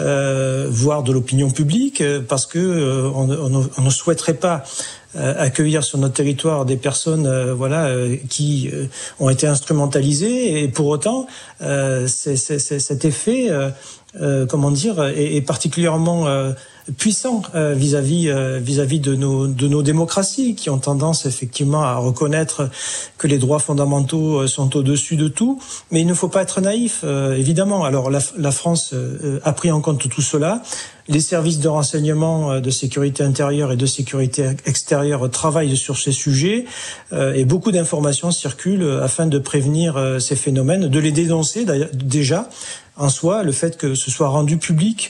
euh, voire de l'opinion publique, parce que euh, on, on, on ne souhaiterait pas euh, accueillir sur notre territoire des personnes, euh, voilà, euh, qui euh, ont été instrumentalisées, et pour autant, euh, c'est, c'est, c'est, cet effet, euh, euh, comment dire, est, est particulièrement euh, puissant euh, vis-à-vis euh, vis-à-vis de nos de nos démocraties qui ont tendance effectivement à reconnaître que les droits fondamentaux sont au-dessus de tout, mais il ne faut pas être naïf, euh, évidemment. Alors la, la France euh, a pris en compte tout cela. Les services de renseignement, de sécurité intérieure et de sécurité extérieure travaillent sur ces sujets euh, et beaucoup d'informations circulent afin de prévenir euh, ces phénomènes, de les dénoncer déjà. En soi, le fait que ce soit rendu public,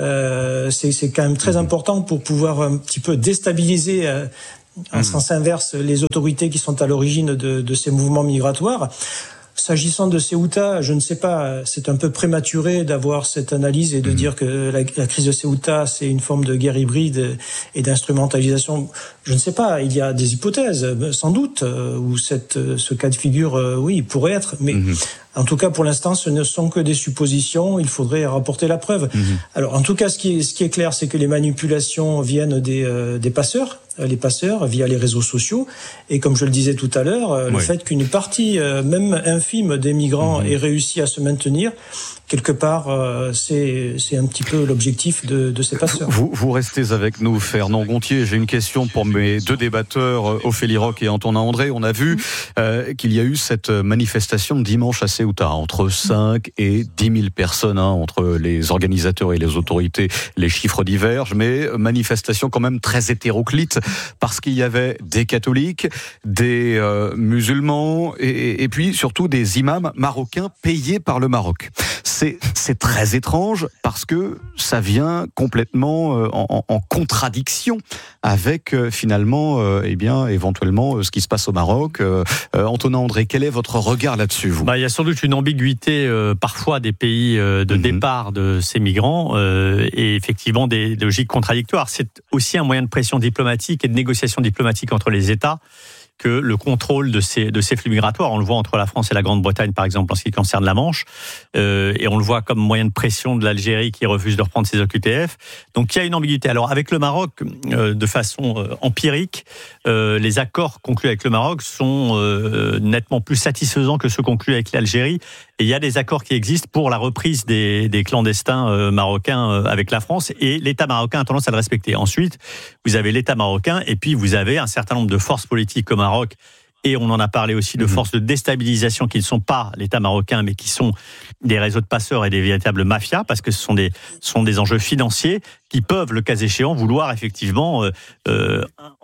euh, c'est, c'est quand même très important pour pouvoir un petit peu déstabiliser euh, en mmh. sens inverse les autorités qui sont à l'origine de, de ces mouvements migratoires. S'agissant de Ceuta, je ne sais pas, c'est un peu prématuré d'avoir cette analyse et de mmh. dire que la, la crise de Ceuta, c'est une forme de guerre hybride et d'instrumentalisation. Je ne sais pas, il y a des hypothèses, sans doute, où cette, ce cas de figure, oui, pourrait être, mais mmh. en tout cas, pour l'instant, ce ne sont que des suppositions, il faudrait rapporter la preuve. Mmh. Alors, en tout cas, ce qui est, ce qui est clair, c'est que les manipulations viennent des, euh, des passeurs, les passeurs via les réseaux sociaux, et comme je le disais tout à l'heure, oui. le fait qu'une partie, euh, même infime des migrants mmh. ait réussi à se maintenir, quelque part, euh, c'est, c'est un petit peu l'objectif de, de ces passeurs. Vous, vous restez avec nous, Fernand Gontier. J'ai une question pour mes deux débatteurs, Ophélie Roch et Antonin André. On a vu euh, qu'il y a eu cette manifestation de dimanche à Ceuta, entre cinq et dix mille personnes, hein, entre les organisateurs et les autorités. Les chiffres divergent, mais manifestation quand même très hétéroclite, parce qu'il y avait des catholiques, des euh, musulmans, et, et puis surtout des imams marocains payés par le Maroc. C'est, c'est très étrange parce que ça vient complètement en, en contradiction avec finalement, euh, eh bien, éventuellement ce qui se passe au Maroc. Euh, Antonin André, quel est votre regard là-dessus, vous ? Bah, il y a sans doute une ambiguïté euh, parfois des pays euh, de mm-hmm. départ de ces migrants euh, et effectivement des logiques contradictoires. C'est aussi un moyen de pression diplomatique et de négociation diplomatique entre les États que le contrôle de ces, de ces flux migratoires. On le voit entre la France et la Grande-Bretagne, par exemple, en ce qui concerne la Manche. Euh, et on le voit comme moyen de pression de l'Algérie qui refuse de reprendre ses O Q T F. Donc il y a une ambiguïté. Alors avec le Maroc, euh, de façon euh, empirique, euh, les accords conclus avec le Maroc sont euh, nettement plus satisfaisants que ceux conclus avec l'Algérie. Et il y a des accords qui existent pour la reprise des, des clandestins euh, marocains euh, avec la France. Et l'État marocain a tendance à le respecter. Ensuite, vous avez l'État marocain et puis vous avez un certain nombre de forces politiques comme Maroc, et on en a parlé aussi de forces de déstabilisation qui ne sont pas l'État marocain, mais qui sont des réseaux de passeurs et des véritables mafias, parce que ce sont des, sont des enjeux financiers qui peuvent, le cas échéant, vouloir effectivement euh, euh,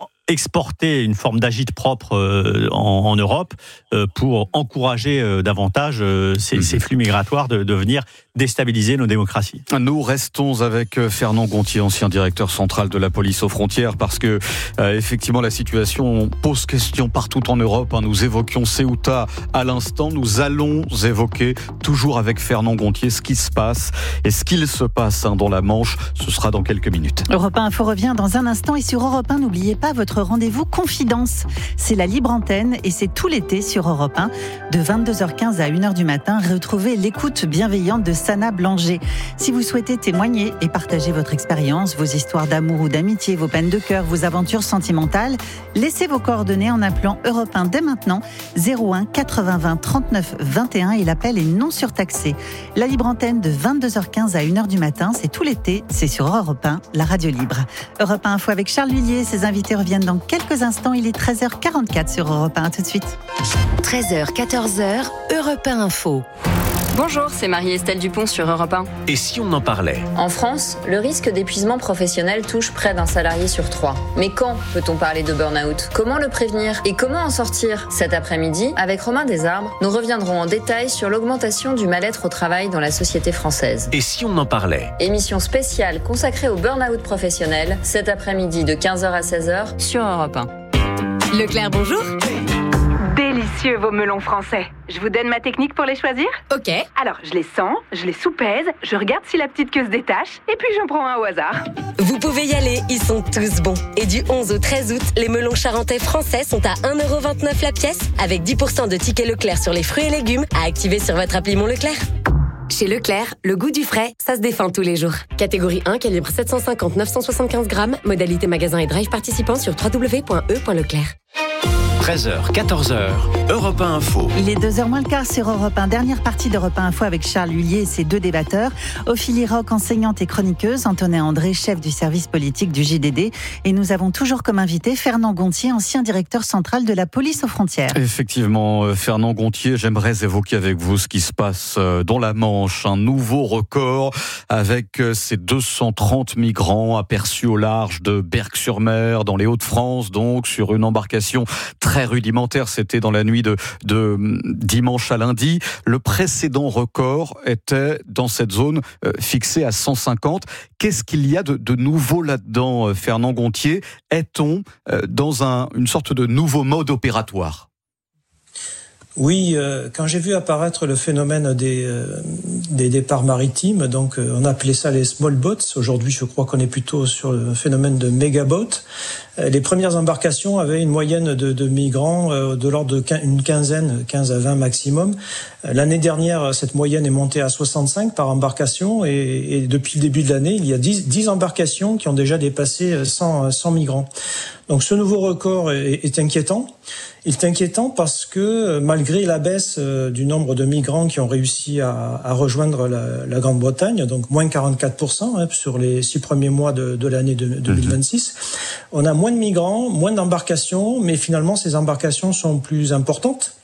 exporter une forme d'agite propre euh, en, en Europe euh, pour encourager euh, davantage euh, ces, mmh. ces flux migratoires de, de venir déstabiliser nos démocraties. Nous restons avec Fernand Gontier, ancien directeur central de la police aux frontières, parce que euh, effectivement la situation pose question partout en Europe. Hein. Nous évoquions Ceuta à l'instant, nous allons évoquer toujours avec Fernand Gontier ce qui se passe et ce qu'il se passe hein, dans la Manche. Ce sera dans quelques minutes. Europe un Info revient dans un instant, et sur Europe un, n'oubliez pas votre rendez-vous Confidence. C'est la libre antenne et c'est tout l'été sur Europe un. De vingt-deux heures quinze à une heure du matin, retrouvez l'écoute bienveillante de Sana Blanger. Si vous souhaitez témoigner et partager votre expérience, vos histoires d'amour ou d'amitié, vos peines de cœur, vos aventures sentimentales, laissez vos coordonnées en appelant Europe un dès maintenant, zéro un quatre-vingts vingt trente-neuf vingt et un, et l'appel est non surtaxé. La libre antenne de vingt-deux heures quinze à une heure du matin, c'est tout l'été, c'est sur Europe un, la radio libre. Europe un Info avec Charles Lhuillier, ses invités reviennent dans quelques instants, il est treize heures quarante-quatre sur Europe un, à tout de suite. treize heures quatorze heures, Europe un Info. Bonjour, c'est Marie-Estelle Dupont sur Europe un. Et si on en parlait ? En France, le risque d'épuisement professionnel touche près d'un salarié sur trois. Mais quand peut-on parler de burn-out ? Comment le prévenir et comment en sortir ? Cet après-midi, avec Romain Desarbres, nous reviendrons en détail sur l'augmentation du mal-être au travail dans la société française. Et si on en parlait ? Émission spéciale consacrée au burn-out professionnel, cet après-midi de quinze heures à seize heures sur Europe un. Leclerc, bonjour. Délicieux vos melons français. Je vous donne ma technique pour les choisir ? Ok. Alors, je les sens, je les soupèse, je regarde si la petite queue se détache, et puis j'en prends un au hasard. Vous pouvez y aller, ils sont tous bons. Et du onze au treize août, les melons charentais français sont à un euro vingt-neuf la pièce, avec dix pour cent de tickets Leclerc sur les fruits et légumes à activer sur votre appli Mon Leclerc. Chez Leclerc, le goût du frais, ça se défend tous les jours. Catégorie un, calibre sept cent cinquante neuf cent soixante-quinze grammes, modalité magasin et drive participant sur w w w point e point leclerc. treize heures, quatorze heures, Europe un Info. Il est deux heures moins le quart sur Europe un. Dernière partie d'Europe un Info avec Charles Huillier et ses deux débatteurs. Ophélie Roch, enseignante et chroniqueuse. Antonin André, chef du service politique du J D D. Et nous avons toujours comme invité Fernand Gontier, ancien directeur central de la police aux frontières. Effectivement, Fernand Gontier, j'aimerais évoquer avec vous ce qui se passe dans la Manche. Un nouveau record avec ces deux cent trente migrants aperçus au large de Berck-sur-Mer, dans les Hauts-de-France, donc sur une embarcation très très rudimentaire, c'était dans la nuit de, de dimanche à lundi. Le précédent record était dans cette zone euh, fixé à cent cinquante. Qu'est-ce qu'il y a de, de nouveau là-dedans, euh, Fernand Gontier ? Est-on euh, dans un, une sorte de nouveau mode opératoire ? Oui, euh, quand j'ai vu apparaître le phénomène des, euh, des départs maritimes, donc euh, on appelait ça les small boats. Aujourd'hui, je crois qu'on est plutôt sur le phénomène de méga boats. Euh, les premières embarcations avaient une moyenne de, de migrants euh, de l'ordre d'une quinzaine, quinze à vingt maximum. Euh, l'année dernière, cette moyenne est montée à soixante-cinq par embarcation, et, et depuis le début de l'année, il y a dix, dix embarcations qui ont déjà dépassé cent, cent migrants. Donc ce nouveau record est, est inquiétant. Il est inquiétant parce que malgré la baisse du nombre de migrants qui ont réussi à, à rejoindre la, la Grande-Bretagne, donc moins quarante-quatre pour cent hein, sur les six premiers mois de, de l'année de, deux mille vingt-six, on a moins de migrants, moins d'embarcations, mais finalement ces embarcations sont plus importantes.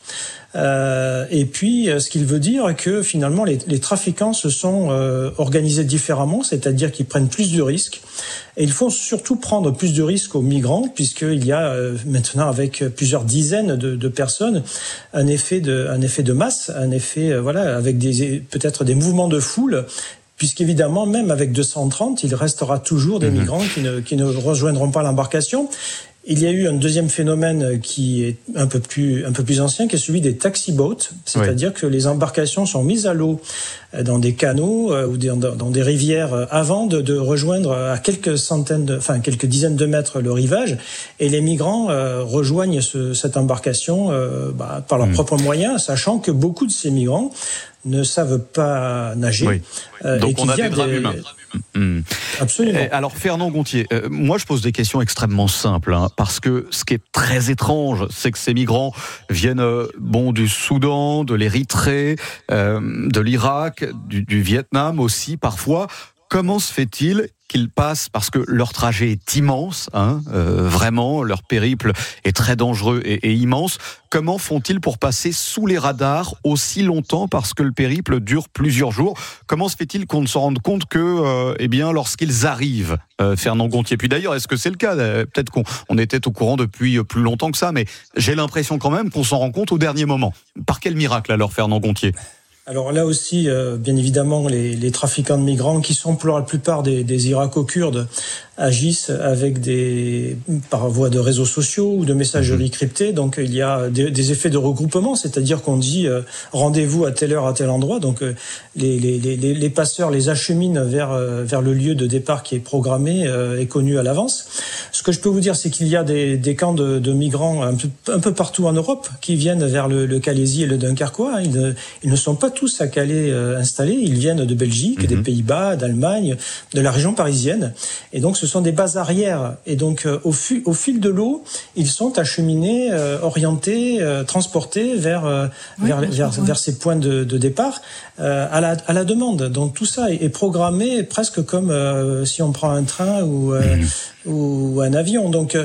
Euh, et puis, ce qu'il veut dire que finalement les, les trafiquants se sont euh, organisés différemment, c'est-à-dire qu'ils prennent plus de risques. Et il faut surtout prendre plus de risques aux migrants, puisqu'il y a euh, maintenant, avec plusieurs dizaines de, de personnes, un effet de, un effet de masse, un effet, euh, voilà, avec des, peut-être des mouvements de foule. Puisqu'évidemment, même avec deux cent trente, il restera toujours des migrants qui ne, qui ne rejoindront pas l'embarcation. Il y a eu un deuxième phénomène qui est un peu plus, un peu plus ancien, qui est celui des taxi boats. C'est-à-dire oui. que les embarcations sont mises à l'eau dans des canaux ou dans, dans des rivières avant de, de rejoindre à quelques centaines de, enfin, quelques dizaines de mètres le rivage. Et les migrants euh, rejoignent ce, cette embarcation euh, bah, par leurs mmh. propres moyens, sachant que beaucoup de ces migrants ne savent pas nager. Oui. Euh, Donc et on a des drames des... humains. Mmh. Absolument. Alors Fernand Gontier, euh, moi je pose des questions extrêmement simples, hein, parce que ce qui est très étrange, c'est que ces migrants viennent euh, bon du Soudan, de l'Érythrée, euh, de l'Irak, du, du Vietnam aussi parfois. Comment se fait-il qu'ils passent, parce que leur trajet est immense, hein, euh, vraiment, leur périple est très dangereux et, et immense. Comment font-ils pour passer sous les radars aussi longtemps, parce que le périple dure plusieurs jours ? Comment se fait-il qu'on ne se rende compte que, euh, eh bien, lorsqu'ils arrivent, euh, Fernand Gontier ? Puis d'ailleurs, est-ce que c'est le cas ? Peut-être qu'on on était au courant depuis plus longtemps que ça, mais j'ai l'impression quand même qu'on s'en rend compte au dernier moment. Par quel miracle alors, Fernand Gontier ? Alors là aussi, euh, bien évidemment, les, les trafiquants de migrants, qui sont pour la plupart des, des Irako-Kurdes, agissent avec des, par voie de réseaux sociaux ou de messagerie cryptée. Donc il y a des, des effets de regroupement, c'est-à-dire qu'on dit euh, rendez-vous à telle heure à tel endroit. Donc euh, les, les, les, les passeurs les acheminent vers, euh, vers le lieu de départ qui est programmé euh, et connu à l'avance. Ce que je peux vous dire, c'est qu'il y a des, des camps de, de migrants un peu, un peu partout en Europe qui viennent vers le, le Calaisis et le Dunkerquois. Ils ne, ils ne sont pas tous à Calais euh, installés, ils viennent de Belgique, mmh. des Pays-Bas, d'Allemagne, de la région parisienne. Et donc ce sont des bases arrières. Et donc euh, au, fu- au fil de l'eau, ils sont acheminés, euh, orientés, euh, transportés vers, euh, oui, vers, vers, vers ces points de, de départ euh, à, la, à la demande. Donc tout ça est, est programmé presque comme euh, si on prend un train ou, euh, mmh. ou un avion. Donc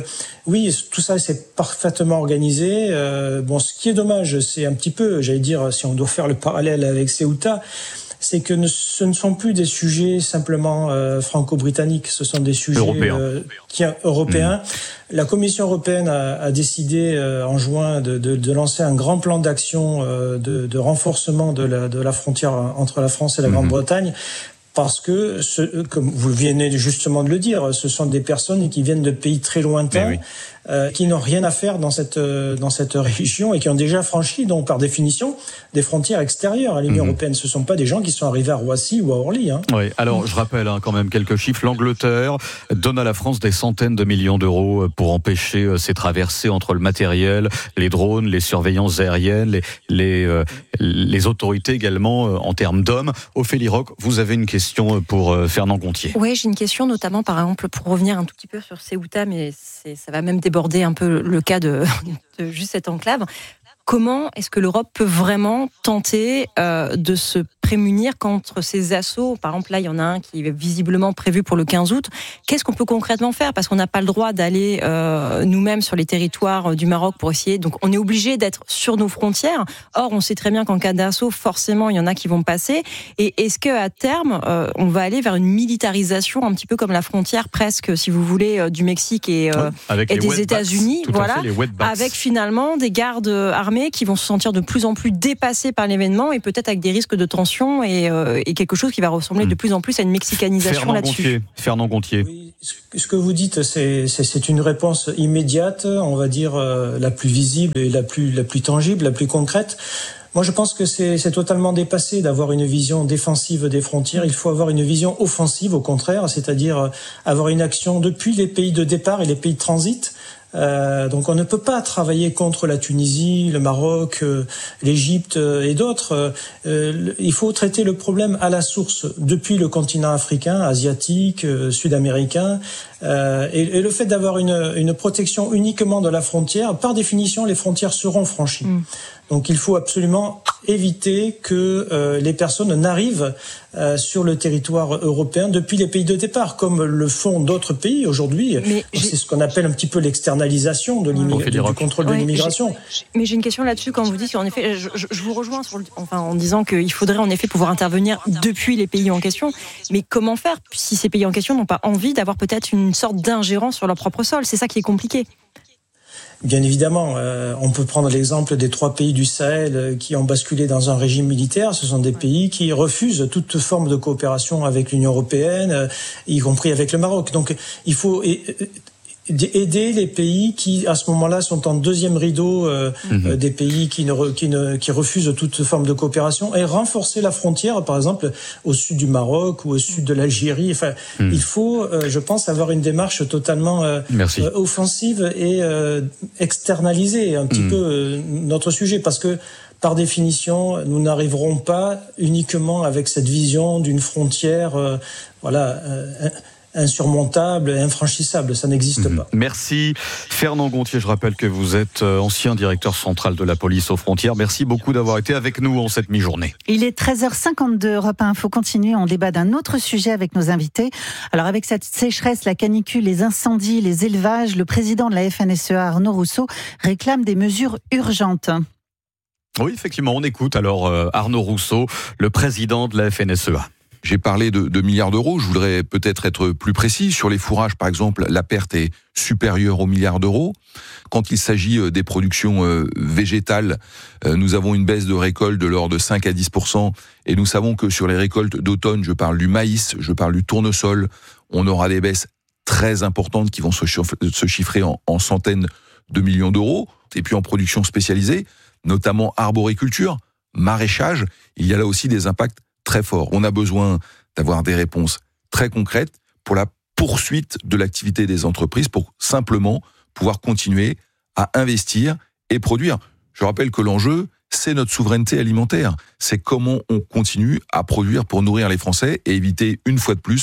Oui, tout ça, c'est parfaitement organisé. Euh, bon, ce qui est dommage, c'est un petit peu, j'allais dire, si on doit faire le parallèle avec Ceuta, c'est que ne, ce ne sont plus des sujets simplement euh, franco-britanniques, ce sont des sujets européens. Euh, qui, européens. Mmh. La Commission européenne a, a décidé euh, en juin de, de, de lancer un grand plan d'action euh, de, de renforcement de la, de la frontière entre la France et la mmh. Grande-Bretagne. Parce que, ce, comme vous venez justement de le dire, ce sont des personnes qui viennent de pays très lointains, oui. euh, qui n'ont rien à faire dans cette dans cette région et qui ont déjà franchi, donc par définition, des frontières extérieures à l'Union mmh. européenne. Ce ne sont pas des gens qui sont arrivés à Roissy ou à Orly. Hein. Oui. Alors, je rappelle hein, quand même quelques chiffres. L'Angleterre donne à la France des centaines de millions d'euros pour empêcher ces traversées entre le matériel, les drones, les surveillances aériennes, les les, euh, les autorités également euh, en termes d'hommes. Ophélie Roch, vous avez une question pour Fernand Gontier. Oui, j'ai une question notamment par exemple pour revenir un tout petit peu sur Ceuta, mais c'est, ça va même déborder un peu le cas de, de juste cette enclave. Comment est-ce que l'Europe peut vraiment tenter euh, de se prémunir contre ces assauts ? Par exemple, là, il y en a un qui est visiblement prévu pour le quinze août. Qu'est-ce qu'on peut concrètement faire ? Parce qu'on n'a pas le droit d'aller euh, nous-mêmes sur les territoires du Maroc pour essayer. Donc, on est obligé d'être sur nos frontières. Or, on sait très bien qu'en cas d'assaut, forcément, il y en a qui vont passer. Et est-ce qu'à terme, euh, on va aller vers une militarisation, un petit peu comme la frontière presque, si vous voulez, euh, du Mexique et, euh, ouais, et des États-Unis, voilà, fait, avec finalement des gardes armés qui vont se sentir de plus en plus dépassés par l'événement et peut-être avec des risques de tension et, euh, et quelque chose qui va ressembler mmh. de plus en plus à une mexicanisation Fernand là-dessus. Gontier. Fernand Gontier. Oui, ce que vous dites, c'est, c'est, c'est une réponse immédiate, on va dire euh, la plus visible et la plus, la plus tangible, la plus concrète. Moi, je pense que c'est, c'est totalement dépassé d'avoir une vision défensive des frontières. Il faut avoir une vision offensive, au contraire, c'est-à-dire avoir une action depuis les pays de départ et les pays de transit. Euh, donc on ne peut pas travailler contre la Tunisie, le Maroc, euh, l'Égypte euh, et d'autres. Euh, il faut traiter le problème à la source, depuis le continent africain, asiatique, euh, sud-américain. Euh, et, et le fait d'avoir une, une protection uniquement de la frontière, par définition, les frontières seront franchies. Mmh. Donc il faut absolument éviter que euh, les personnes n'arrivent euh, sur le territoire européen depuis les pays de départ, comme le font d'autres pays aujourd'hui. Mais c'est j'ai... ce qu'on appelle un petit peu l'externalisation de ouais. du contrôle ouais, de l'immigration. J'ai... Mais j'ai une question là-dessus quand vous dites qu'en effet, je, je, je vous rejoins sur le, enfin, en disant qu'il faudrait en effet pouvoir intervenir depuis les pays en question. Mais comment faire si ces pays en question n'ont pas envie d'avoir peut-être une sorte d'ingérence sur leur propre sol ? C'est ça qui est compliqué. Bien évidemment, euh, on peut prendre l'exemple des trois pays du Sahel euh, qui ont basculé dans un régime militaire. Ce sont des pays qui refusent toute forme de coopération avec l'Union européenne, euh, y compris avec le Maroc. Donc, il faut et, et, aider les pays qui, à ce moment-là, sont en deuxième rideau euh, mmh. euh, des pays qui, ne, qui, ne, qui refusent toute forme de coopération et renforcer la frontière, par exemple, au sud du Maroc ou au sud de l'Algérie. Enfin, mmh. il faut, euh, je pense, avoir une démarche totalement euh, euh, offensive et euh, externaliser un petit mmh. peu euh, notre sujet, parce que par définition, nous n'arriverons pas uniquement avec cette vision d'une frontière, euh, voilà, euh, insurmontable, infranchissable, ça n'existe mmh. pas. Merci Fernand Gontier, je rappelle que vous êtes ancien directeur central de la police aux frontières. Merci beaucoup d'avoir été avec nous en cette mi-journée. Il est treize heures cinquante-deux, Europe un Info continue, on débat d'un autre sujet avec nos invités. Alors avec cette sécheresse, la canicule, les incendies, les élevages, le président de la F N S E A, Arnaud Rousseau, réclame des mesures urgentes. Oui, effectivement, on écoute alors euh, Arnaud Rousseau, le président de la F N S E A. J'ai parlé de, de milliards d'euros, je voudrais peut-être être plus précis. Sur les fourrages, par exemple, la perte est supérieure aux milliards d'euros. Quand il s'agit des productions végétales, nous avons une baisse de récolte de l'ordre de cinq à dix pour cent. Et nous savons que sur les récoltes d'automne, je parle du maïs, je parle du tournesol, on aura des baisses très importantes qui vont se, se chiffrer en, en centaines de millions d'euros. Et puis en production spécialisée, notamment arboriculture, maraîchage, il y a là aussi des impacts très fort. On a besoin d'avoir des réponses très concrètes pour la poursuite de l'activité des entreprises, pour simplement pouvoir continuer à investir et produire. Je rappelle que l'enjeu, c'est notre souveraineté alimentaire. C'est comment on continue à produire pour nourrir les Français et éviter une fois de plus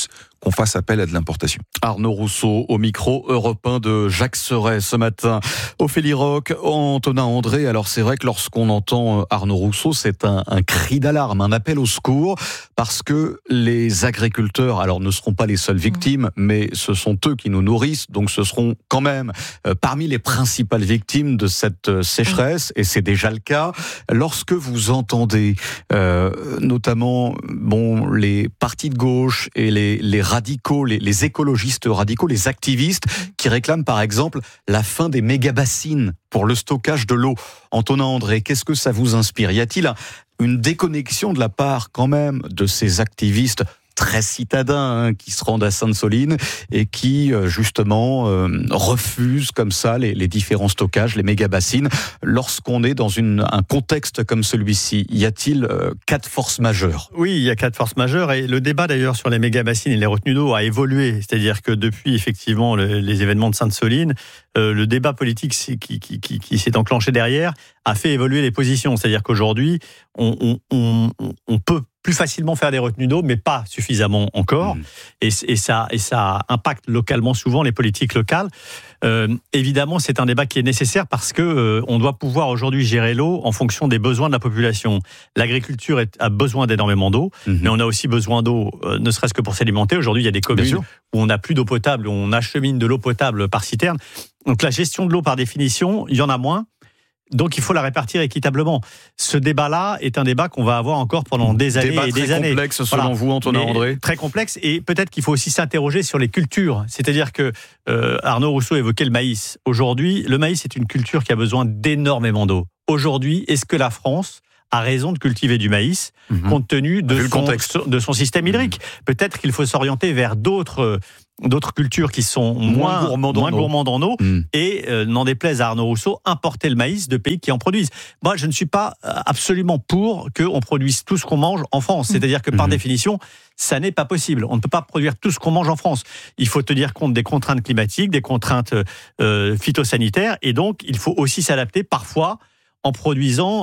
qu'on fasse appel à de l'importation. Arnaud Rousseau au micro européen de Jacques Serret ce matin. Ophélie Roch, Antonin André, alors c'est vrai que lorsqu'on entend Arnaud Rousseau, c'est un, un cri d'alarme, un appel au secours, parce que les agriculteurs, alors ne seront pas les seules victimes, mais ce sont eux qui nous nourrissent, donc ce seront quand même euh, parmi les principales victimes de cette euh, sécheresse, et c'est déjà le cas. Lorsque vous entendez euh, notamment bon, les partis de gauche et les, les radicaux, les, les écologistes radicaux, les activistes qui réclament par exemple la fin des méga-bassines pour le stockage de l'eau. Antonin André, qu'est-ce que ça vous inspire ? Y a-t-il un, une déconnexion de la part quand même de ces activistes très citadins hein, qui se rendent à Sainte-Soline et qui justement euh, refusent comme ça les, les différents stockages, les méga-bassines. Lorsqu'on est dans une, un contexte comme celui-ci, y a-t-il euh, cas de force majeure ? Oui, il y a cas de force majeure et le débat d'ailleurs sur les méga-bassines et les retenues d'eau a évolué. C'est-à-dire que depuis effectivement le, les événements de Sainte-Soline, euh, le débat politique qui, qui, qui, qui s'est enclenché derrière a fait évoluer les positions. C'est-à-dire qu'aujourd'hui, on, on, on, on peut plus facilement faire des retenues d'eau, mais pas suffisamment encore. Mmh. Et, et, ça, et ça impacte localement souvent les politiques locales. Euh, évidemment, c'est un débat qui est nécessaire parce que euh, on doit pouvoir aujourd'hui gérer l'eau en fonction des besoins de la population. L'agriculture est, a besoin d'énormément d'eau, mmh. mais on a aussi besoin d'eau, euh, ne serait-ce que pour s'alimenter. Aujourd'hui, il y a des communes où on n'a plus d'eau potable, où on achemine de l'eau potable par citerne. Donc la gestion de l'eau, par définition, il y en a moins. Donc il faut la répartir équitablement. Ce débat-là est un débat qu'on va avoir encore pendant des années débat et des très années. Complexe selon voilà. vous, Antonin Mais André. Très complexe, et peut-être qu'il faut aussi s'interroger sur les cultures. C'est-à-dire que euh, Arnaud Rousseau évoquait le maïs. Aujourd'hui, le maïs est une culture qui a besoin d'énormément d'eau. Aujourd'hui, est-ce que la France a raison de cultiver du maïs, mmh. compte tenu de son, de son système hydrique ? mmh. Peut-être qu'il faut s'orienter vers d'autres... d'autres cultures qui sont moins, moins gourmandes en, gourmand en eau mmh. et, euh, n'en déplaise à Arnaud Rousseau, importer le maïs de pays qui en produisent. Moi, je ne suis pas absolument pour qu'on produise tout ce qu'on mange en France. Mmh. C'est-à-dire que, par mmh. définition, ça n'est pas possible. On ne peut pas produire tout ce qu'on mange en France. Il faut tenir compte des contraintes climatiques, des contraintes euh, phytosanitaires, et donc, il faut aussi s'adapter parfois en produisant